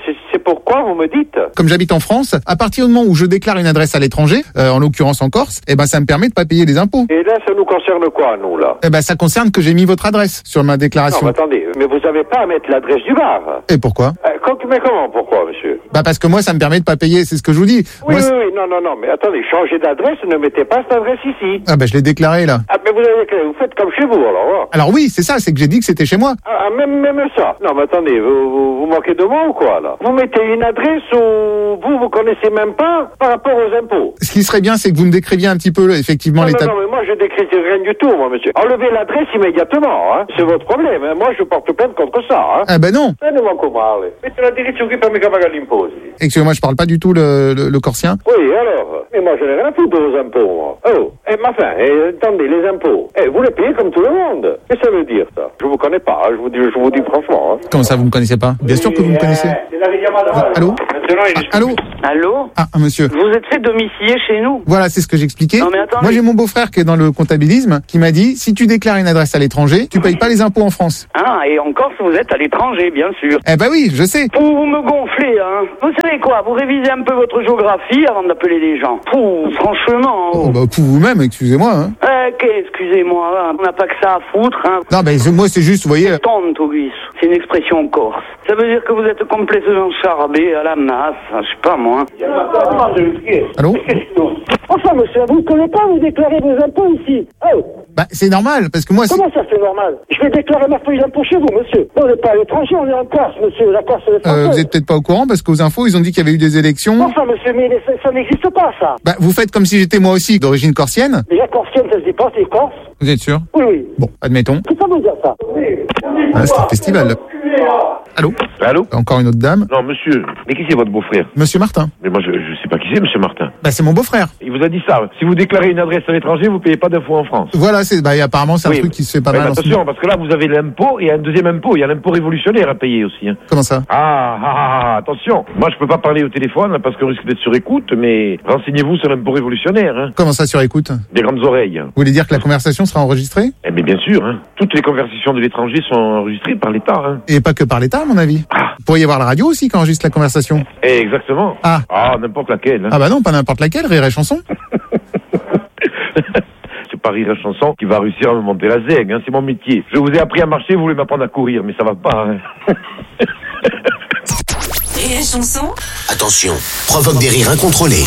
pourquoi vous me dites? Comme j'habite en France, à partir du moment où je déclare une adresse à l'étranger, en l'occurrence en Corse, eh ben ça me permet de pas payer les impôts. Et là, ça nous concerne quoi, nous, là? Eh ben ça concerne que j'ai mis votre adresse sur ma déclaration. Non, mais attendez, mais vous avez pas à mettre l'adresse du bar. Et pourquoi? Mais comment, pourquoi, monsieur? Bah parce que moi, ça me permet de pas payer, c'est ce que je vous dis. Oui, Moi, non, mais attendez, changez d'adresse, ne mettez pas cette adresse ici. Ah ben je l'ai déclaré là. Ah, mais vous faites comme chez vous, alors. Alors oui, c'est ça, c'est que j'ai dit que c'était chez moi. Ah, même ça. Non, mais attendez, vous manquez de mots ou quoi, là? Vous mettez une adresse où vous connaissez même pas par rapport aux impôts. Ce qui serait bien, c'est que vous me décriviez un petit peu, effectivement, l'état... Non, mais moi, je décris rien du tout, moi, monsieur. Enlevez l'adresse immédiatement, hein. C'est votre problème, hein. Moi, je porte plainte contre ça, hein. Ah ben non. Non, comment, mettez la direction qui permet qu'à l'imposer. Excusez-moi, je parle pas du tout le corsien. Oui, alors. Mais moi, je n'ai rien à foutre de vos impôts, moi. Oh, attendez, les impôts. Vous les payez comme tout le monde. Qu'est-ce que ça veut dire, ça? Je vous connais pas, hein. Je vous dis franchement, hein. Comment ça, vous me connaissez pas? Bien sûr que vous me connaissez. Allô? Allô? Ah, monsieur. Vous êtes fait domicilier chez nous? Voilà, c'est ce que j'expliquais. Non, mais attendez. Moi, j'ai mon beau-frère qui est dans le comptabilisme, qui m'a dit, si tu déclares une adresse à l'étranger, tu payes pas les impôts en France. Ah, et en Corse, vous êtes à l'étranger, bien sûr. Eh ben oui, je sais. Vous me gonflez, hein. Vous savez quoi? Vous révisez un peu votre géographie avant d'appeler les gens. Franchement. Oh, bah, pour vous-même, excusez-moi, hein. Excusez-moi, on n'a pas que ça à foutre, hein. Non, ben, moi, c'est juste, vous voyez. Tonte, Auguste. C'est une expression corse. Ça veut dire que vous êtes complètement charbé à la masse, je sais pas moi. Allô? Enfin, monsieur, vous ne connaissez pas, vous déclarez vos impôts ici. Oh. Bah, c'est normal, parce que moi... Comment ça, c'est normal? Je vais déclarer ma feuille d'impôt chez vous, monsieur. On n'est pas à l'étranger, on est en Corse, monsieur. La Corse, c'est français. Vous êtes peut-être pas au courant, parce qu'aux infos, ils ont dit qu'il y avait eu des élections. Enfin, monsieur, mais ça n'existe pas, ça. Bah, vous faites comme si j'étais moi aussi d'origine corsienne. Déjà, corsienne, ça se dit pas, c'est corse. Vous êtes sûr? Oui. Bon, admettons. Qu'est-ce que ça veut dire, ça? Ah, c'est un festival, là. Allô? Allô? Encore une autre dame. Non, monsieur. Mais qui c'est votre beau-frère? Monsieur Martin. Mais moi, je sais pas qui c'est, monsieur Martin. Bah, c'est mon beau-frère. Il vous a dit ça. Si vous déclarez une adresse à l'étranger, vous payez pas d'impôts en France. Voilà, apparemment, c'est un truc qui se fait pas mal. Attention, parce que là, vous avez l'impôt et un deuxième impôt. Il y a l'impôt révolutionnaire à payer aussi, hein. Comment ça? Attention. Moi, je peux pas parler au téléphone, là, parce qu'on risque d'être sur écoute, mais renseignez-vous sur l'impôt révolutionnaire, hein. Comment ça, sur écoute? Des grandes oreilles. Vous voulez dire que la conversation sera enregistrée? Eh bien, bien sûr, hein. Toutes les conversations de l'étranger sont enregistrées par l'État, hein. Et pas que par l'État, à mon avis. Vous pourriez voir la radio aussi qui enregistre la conversation. Exactement. N'importe laquelle. Hein. Ah bah non, pas n'importe laquelle, Rire et Chanson. C'est pas Rire et Chanson qui va réussir à me monter la zègue, hein. C'est mon métier. Je vous ai appris à marcher, vous voulez m'apprendre à courir, mais ça va pas, hein. Rire et Chanson. Attention, provoque des rires incontrôlés.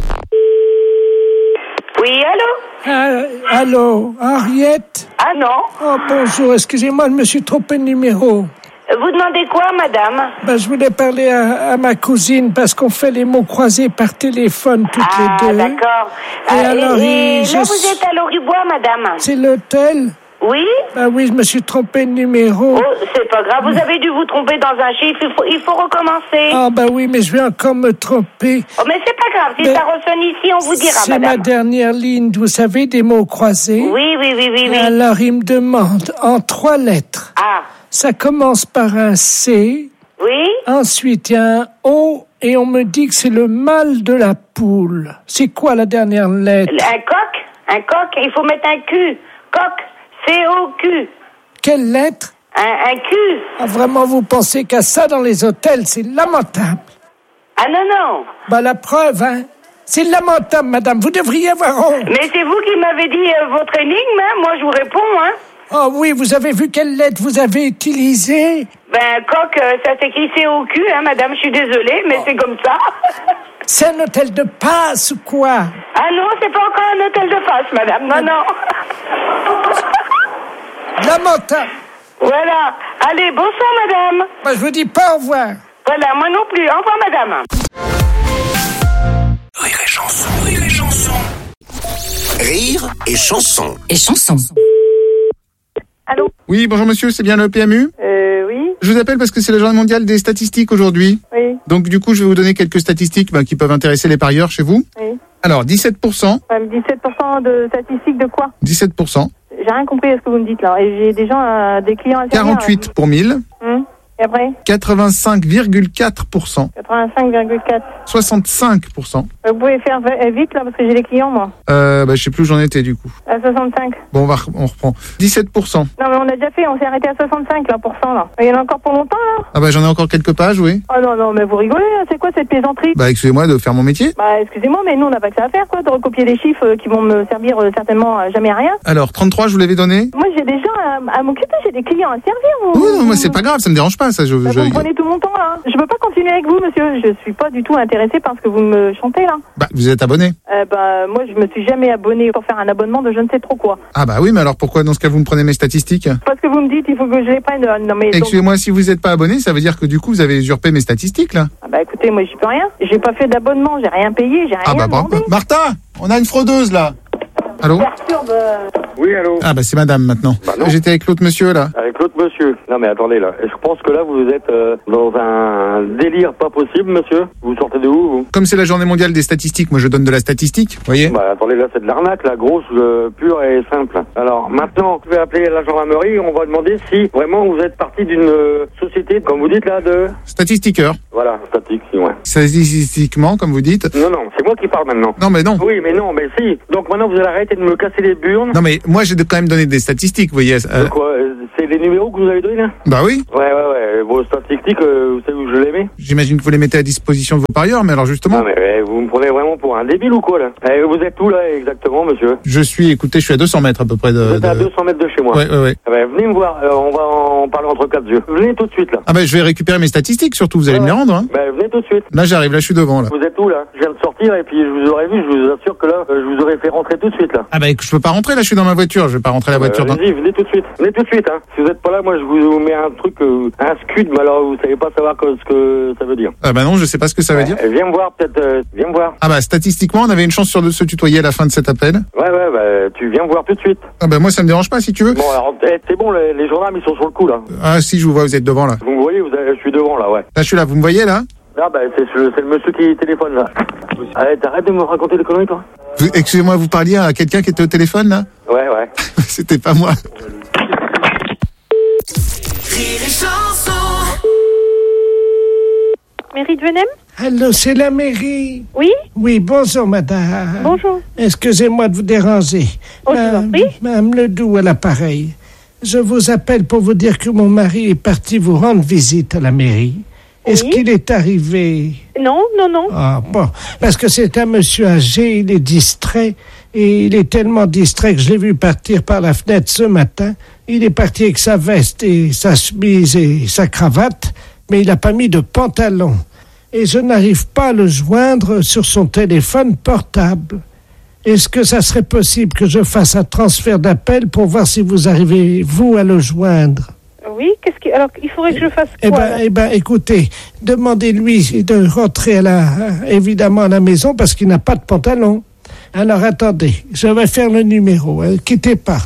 Oui, allô? Allô, Henriette? Ah non. Oh, bonjour, excusez-moi, je me suis trompé de numéro. Vous demandez quoi, madame? Je voulais parler à ma cousine parce qu'on fait les mots croisés par téléphone toutes les deux. Ah, d'accord. Et alors, là, vous êtes à Loribois, madame? C'est l'hôtel? Oui? Oui, je me suis trompé de numéro. Oh, c'est pas grave, vous avez dû vous tromper dans un chiffre, il faut recommencer. Oui, mais je vais encore me tromper. Oh, mais c'est pas grave, si ça ressonne ici, on vous dira, c'est madame. C'est ma dernière ligne, vous savez, des mots croisés. Oui. Alors, il me demande, en 3 lettres. Ça commence par un C. Oui. Ensuite, il y a un O et on me dit que c'est le mâle de la poule. C'est quoi la dernière lettre? Un coq, il faut mettre un Q. Coq, C-O-Q. Quelle lettre? Un Q. Vraiment, vous pensez qu'à ça dans les hôtels, c'est lamentable. Ah non. La preuve, hein. C'est lamentable, madame, vous devriez avoir honte. Mais c'est vous qui m'avez dit votre énigme, hein. Moi je vous réponds, hein. Oh oui, vous avez vu quelle lettre vous avez utilisée? Coq, ça s'écrit C-O-Q, hein, madame, je suis désolée, mais c'est comme ça. C'est un hôtel de passe ou quoi? Ah non, c'est pas encore un hôtel de passe, madame, non. Lamentable. Voilà. Allez, bonsoir, madame. Je vous dis pas au revoir. Voilà, moi non plus. Au revoir, madame. Rire et Chanson. Rire et Chanson. Rire et Chanson. Et Chanson. Allô? Oui, bonjour monsieur, c'est bien le PMU? Oui. Je vous appelle parce que c'est la journée mondiale des statistiques aujourd'hui. Oui. Donc du coup, je vais vous donner quelques statistiques qui peuvent intéresser les parieurs chez vous. Oui. Alors, 17%. 17% de statistiques de quoi? 17%. J'ai rien compris à ce que vous me dites là. Et j'ai des gens, des clients intérieurs. 48 pour 1000. Et après 85,4%. 85,4. 65%. Vous pouvez faire vite, là, parce que j'ai des clients, moi. Je sais plus où j'en étais, du coup. À 65. Bon, on reprend. 17%. Non, mais on a déjà fait, on s'est arrêté à 65, là, là. Il y en a encore pour longtemps, là? Ah j'en ai encore quelques pages, oui. Ah non, mais vous rigolez, hein. C'est quoi cette plaisanterie? Excusez-moi de faire mon métier. Excusez-moi, mais nous, on n'a pas que ça à faire, quoi, de recopier des chiffres qui vont me servir certainement jamais à rien. Alors, 33, je vous l'avais donné? Moi, j'ai des gens à m'occuper, j'ai des clients à servir, vous. Oui, non, moi, c'est pas grave, ça me dérange pas, ça. Vous prenez tout mon temps, là. Je peux pas continuer avec vous, monsieur. Je suis pas du tout intéressée par ce que vous me chantez, là. Vous êtes abonné? Moi, je me suis jamais abonné pour faire un abonnement de je ne sais trop quoi. Oui, mais alors pourquoi, dans ce cas, vous me prenez mes statistiques? Parce que vous me dites, il faut que je les prenne. Non, mais. Excusez-moi, si vous n'êtes pas abonné, ça veut dire que du coup, vous avez usurpé mes statistiques, là. Écoutez, moi, j'y peux rien. J'ai pas fait d'abonnement, j'ai rien payé, j'ai rien demandé. Martha, on a une fraudeuse, là. Allô? Oui, allô? C'est madame, maintenant. J'étais avec l'autre monsieur, là. Avec l'autre monsieur? Non, mais attendez, là. Je pense que là, vous êtes dans un délire pas possible, monsieur. Vous sortez de où, vous? Comme c'est la journée mondiale des statistiques, moi, je donne de la statistique, vous voyez? Attendez, là, c'est de l'arnaque, la grosse, pure et simple. Alors, maintenant, vous pouvez appeler la gendarmerie, on va demander si, vraiment, vous êtes parti d'une société, comme vous dites, là, de... Statistiqueur. Voilà, statistique, ouais. Statistiquement, comme vous dites. Non, c'est moi qui parle maintenant. Non, mais non. Oui, mais non, mais si. Donc maintenant, vous allez arrêter de me casser les burnes. Non, mais moi, j'ai quand même donné des statistiques, vous voyez. De quoi? C'est les numéros que vous avez donnés, là? Oui. Ouais. Vos statistiques, vous savez où je les mets? J'imagine que vous les mettez à disposition de vos parieurs, mais alors justement... Non, mais vous me prenez vraiment pour un débile ou quoi, là? Vous êtes où, là, exactement, monsieur? Écoutez, je suis à 200 mètres, à peu près de... Vous êtes à 200 mètres de chez moi? Ouais. Venez me voir, on va en parler entre quatre yeux. Venez tout de suite, là. Je vais récupérer mes statistiques, surtout, vous allez me les rendre, hein. Venez tout de suite. Là, j'arrive, là, je suis devant, là. Vous êtes où, là? Je viens de sortir, et puis je vous aurais vu, je vous assure que là, je vous aurais fait rentrer tout de suite, là. Je peux pas rentrer, là, je suis dans ma voiture, je vais pas rentrer la voiture. Vas-y, venez tout de suite. Venez tout de suite, hein. Si vous êtes pas là, moi, je vous mets un truc, un scud, mais alors, vous savez pas savoir ce que ça veut dire. Non, je sais pas ce que ça veut dire. Viens me voir, peut-être, viens me voir. Statistiquement, on avait une chance sur deux de se tutoyer à la fin de cet appel. Ouais, tu viens me voir tout de suite. Moi, ça me dérange pas, si tu veux. Bon, alors, c'est bon, les gendarmes, ils sont sur le coup, là. Si, je vous vois, vous êtes devant, là. Vous me voyez, je suis devant, là, ouais. Là, je suis là, vous me voyez, là? C'est le monsieur qui téléphone, là. T'arrêtes de me raconter des conneries, toi? Excusez-moi, vous parliez à quelqu'un qui était au téléphone, là? Ouais. C'était pas moi. Mairie de Venem? Allô, c'est la mairie? Oui? Oui, bonjour, madame. Bonjour. Excusez-moi de vous déranger. Je vous en prie. Madame Ledoux à l'appareil. Je vous appelle pour vous dire que mon mari est parti vous rendre visite à la mairie. Est-ce qu'il est arrivé? Non. Ah, bon. Parce que c'est un monsieur âgé, il est distrait. Et il est tellement distrait que je l'ai vu partir par la fenêtre ce matin. Il est parti avec sa veste et sa chemise et sa cravate, mais il n'a pas mis de pantalon. Et je n'arrive pas à le joindre sur son téléphone portable. Est-ce que ça serait possible que je fasse un transfert d'appel pour voir si vous arrivez, vous, à le joindre? Oui, alors il faudrait que je fasse quoi? Écoutez, demandez-lui de rentrer évidemment à la maison parce qu'il n'a pas de pantalon. Alors attendez, je vais faire le numéro. Quittez pas.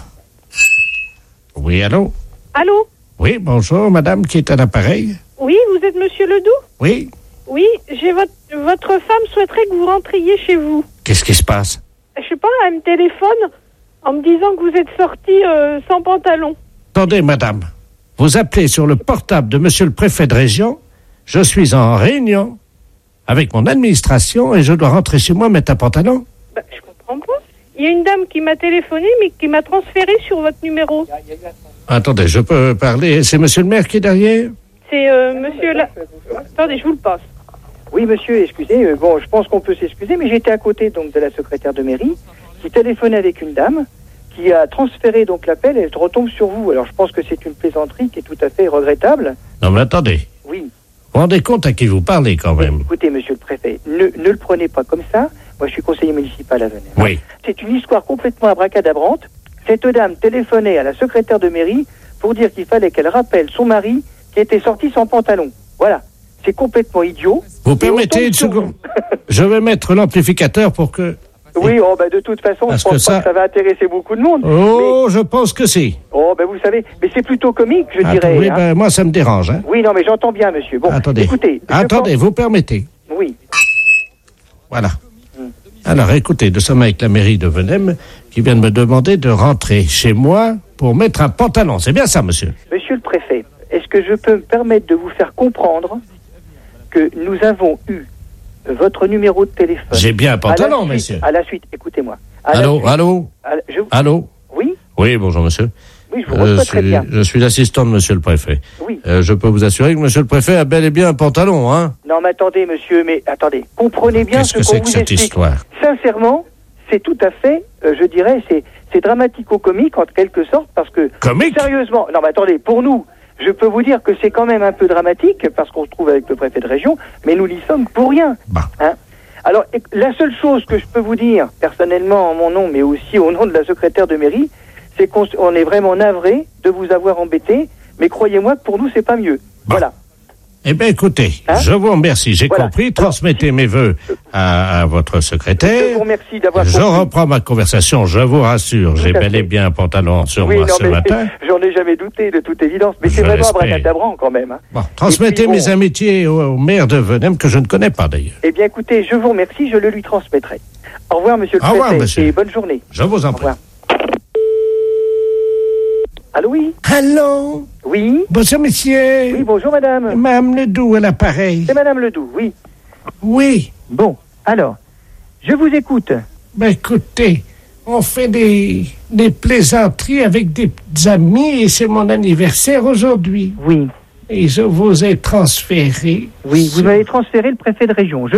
Oui, allô? Allô? Oui, bonjour, madame qui est à l'appareil. Oui, vous êtes monsieur Ledoux? Oui. Oui, votre femme souhaiterait que vous rentriez chez vous. Qu'est-ce qui se passe? Je sais pas, elle me téléphone en me disant que vous êtes sorti sans pantalon. Attendez, madame. Vous appelez sur le portable de monsieur le préfet de région. Je suis en réunion avec mon administration et je dois rentrer chez moi mettre un pantalon. Je comprends pas. Il y a une dame qui m'a téléphoné mais qui m'a transféré sur votre numéro. Attendez, je peux parler. C'est monsieur le maire qui est derrière? C'est monsieur là. Attendez, je vous le passe. Oui, monsieur, excusez. Je pense qu'on peut s'excuser, mais j'étais à côté donc de la secrétaire de mairie qui téléphonait avec une dame qui a transféré donc l'appel et elle retombe sur vous. Alors je pense que c'est une plaisanterie qui est tout à fait regrettable. Non mais attendez. Oui. Vous vous rendez compte à qui vous parlez quand même? Écoutez, monsieur le préfet, ne le prenez pas comme ça. Moi je suis conseiller municipal à Venez. Oui. C'est une histoire complètement abracadabrante. Cette dame téléphonait à la secrétaire de mairie pour dire qu'il fallait qu'elle rappelle son mari qui était sorti sans pantalon. Voilà. C'est complètement idiot. Vous permettez une seconde? Je vais mettre l'amplificateur pour que... Oui, de toute façon, je pense pas que ça va intéresser beaucoup de monde. Oh, mais... je pense que si. Vous savez, mais c'est plutôt comique, je dirais. Oui, moi, ça me dérange. Hein. Oui, non, mais j'entends bien, monsieur. Bon, attendez. Écoutez. Vous permettez? Oui. Voilà. Alors, écoutez, nous sommes avec la mairie de Venem qui vient de me demander de rentrer chez moi pour mettre un pantalon. C'est bien ça, monsieur? Monsieur le préfet, est-ce que je peux me permettre de vous faire comprendre que nous avons eu votre numéro de téléphone. J'ai bien un pantalon, monsieur. À la suite, écoutez-moi. Allô. Allô. Oui. Oui, bonjour, monsieur. Oui, je vous reçois très bien. Je suis l'assistant de monsieur le préfet. Oui. Je peux vous assurer que monsieur le préfet a bel et bien un pantalon, hein. Non, mais attendez, monsieur, attendez. Comprenez bien Qu'est-ce que c'est que cette histoire? Sincèrement, c'est tout à fait, je dirais, c'est dramatico-comique en quelque sorte, parce que... Comique? Sérieusement, non, mais attendez, pour nous... Je peux vous dire que c'est quand même un peu dramatique, parce qu'on se trouve avec le préfet de région, mais nous n'y sommes pour rien. Hein. Alors, la seule chose que je peux vous dire, personnellement, en mon nom, mais aussi au nom de la secrétaire de mairie, c'est qu'on est vraiment navré de vous avoir embêté, mais croyez-moi que pour nous, c'est pas mieux. Voilà. Eh bien, écoutez, je vous remercie. J'ai compris. Transmettez mes vœux à votre secrétaire. Je vous remercie d'avoir compris. Je reprends ma conversation, je vous rassure. J'ai bel et bien un pantalon sur moi ce matin. J'en ai jamais douté, de toute évidence. Mais c'est vraiment un bracadabran quand même. Hein. Bon, transmettez mes amitiés au maire de Venême, que je ne connais pas d'ailleurs. Eh bien, écoutez, je vous remercie, je le lui transmettrai. Au revoir, monsieur le préfet. Au revoir, monsieur. Et bonne journée. Je vous en prie. Allô, oui. Allô. Oui. Bonjour, monsieur. Oui, bonjour, madame. Madame Ledoux à l'appareil. C'est madame Ledoux, oui. Oui. Bon, alors, je vous écoute. Ben, écoutez, on fait des plaisanteries avec des amis et c'est mon anniversaire aujourd'hui. Oui. Et je vous ai transféré. Oui, vous m'avez transféré le préfet de région.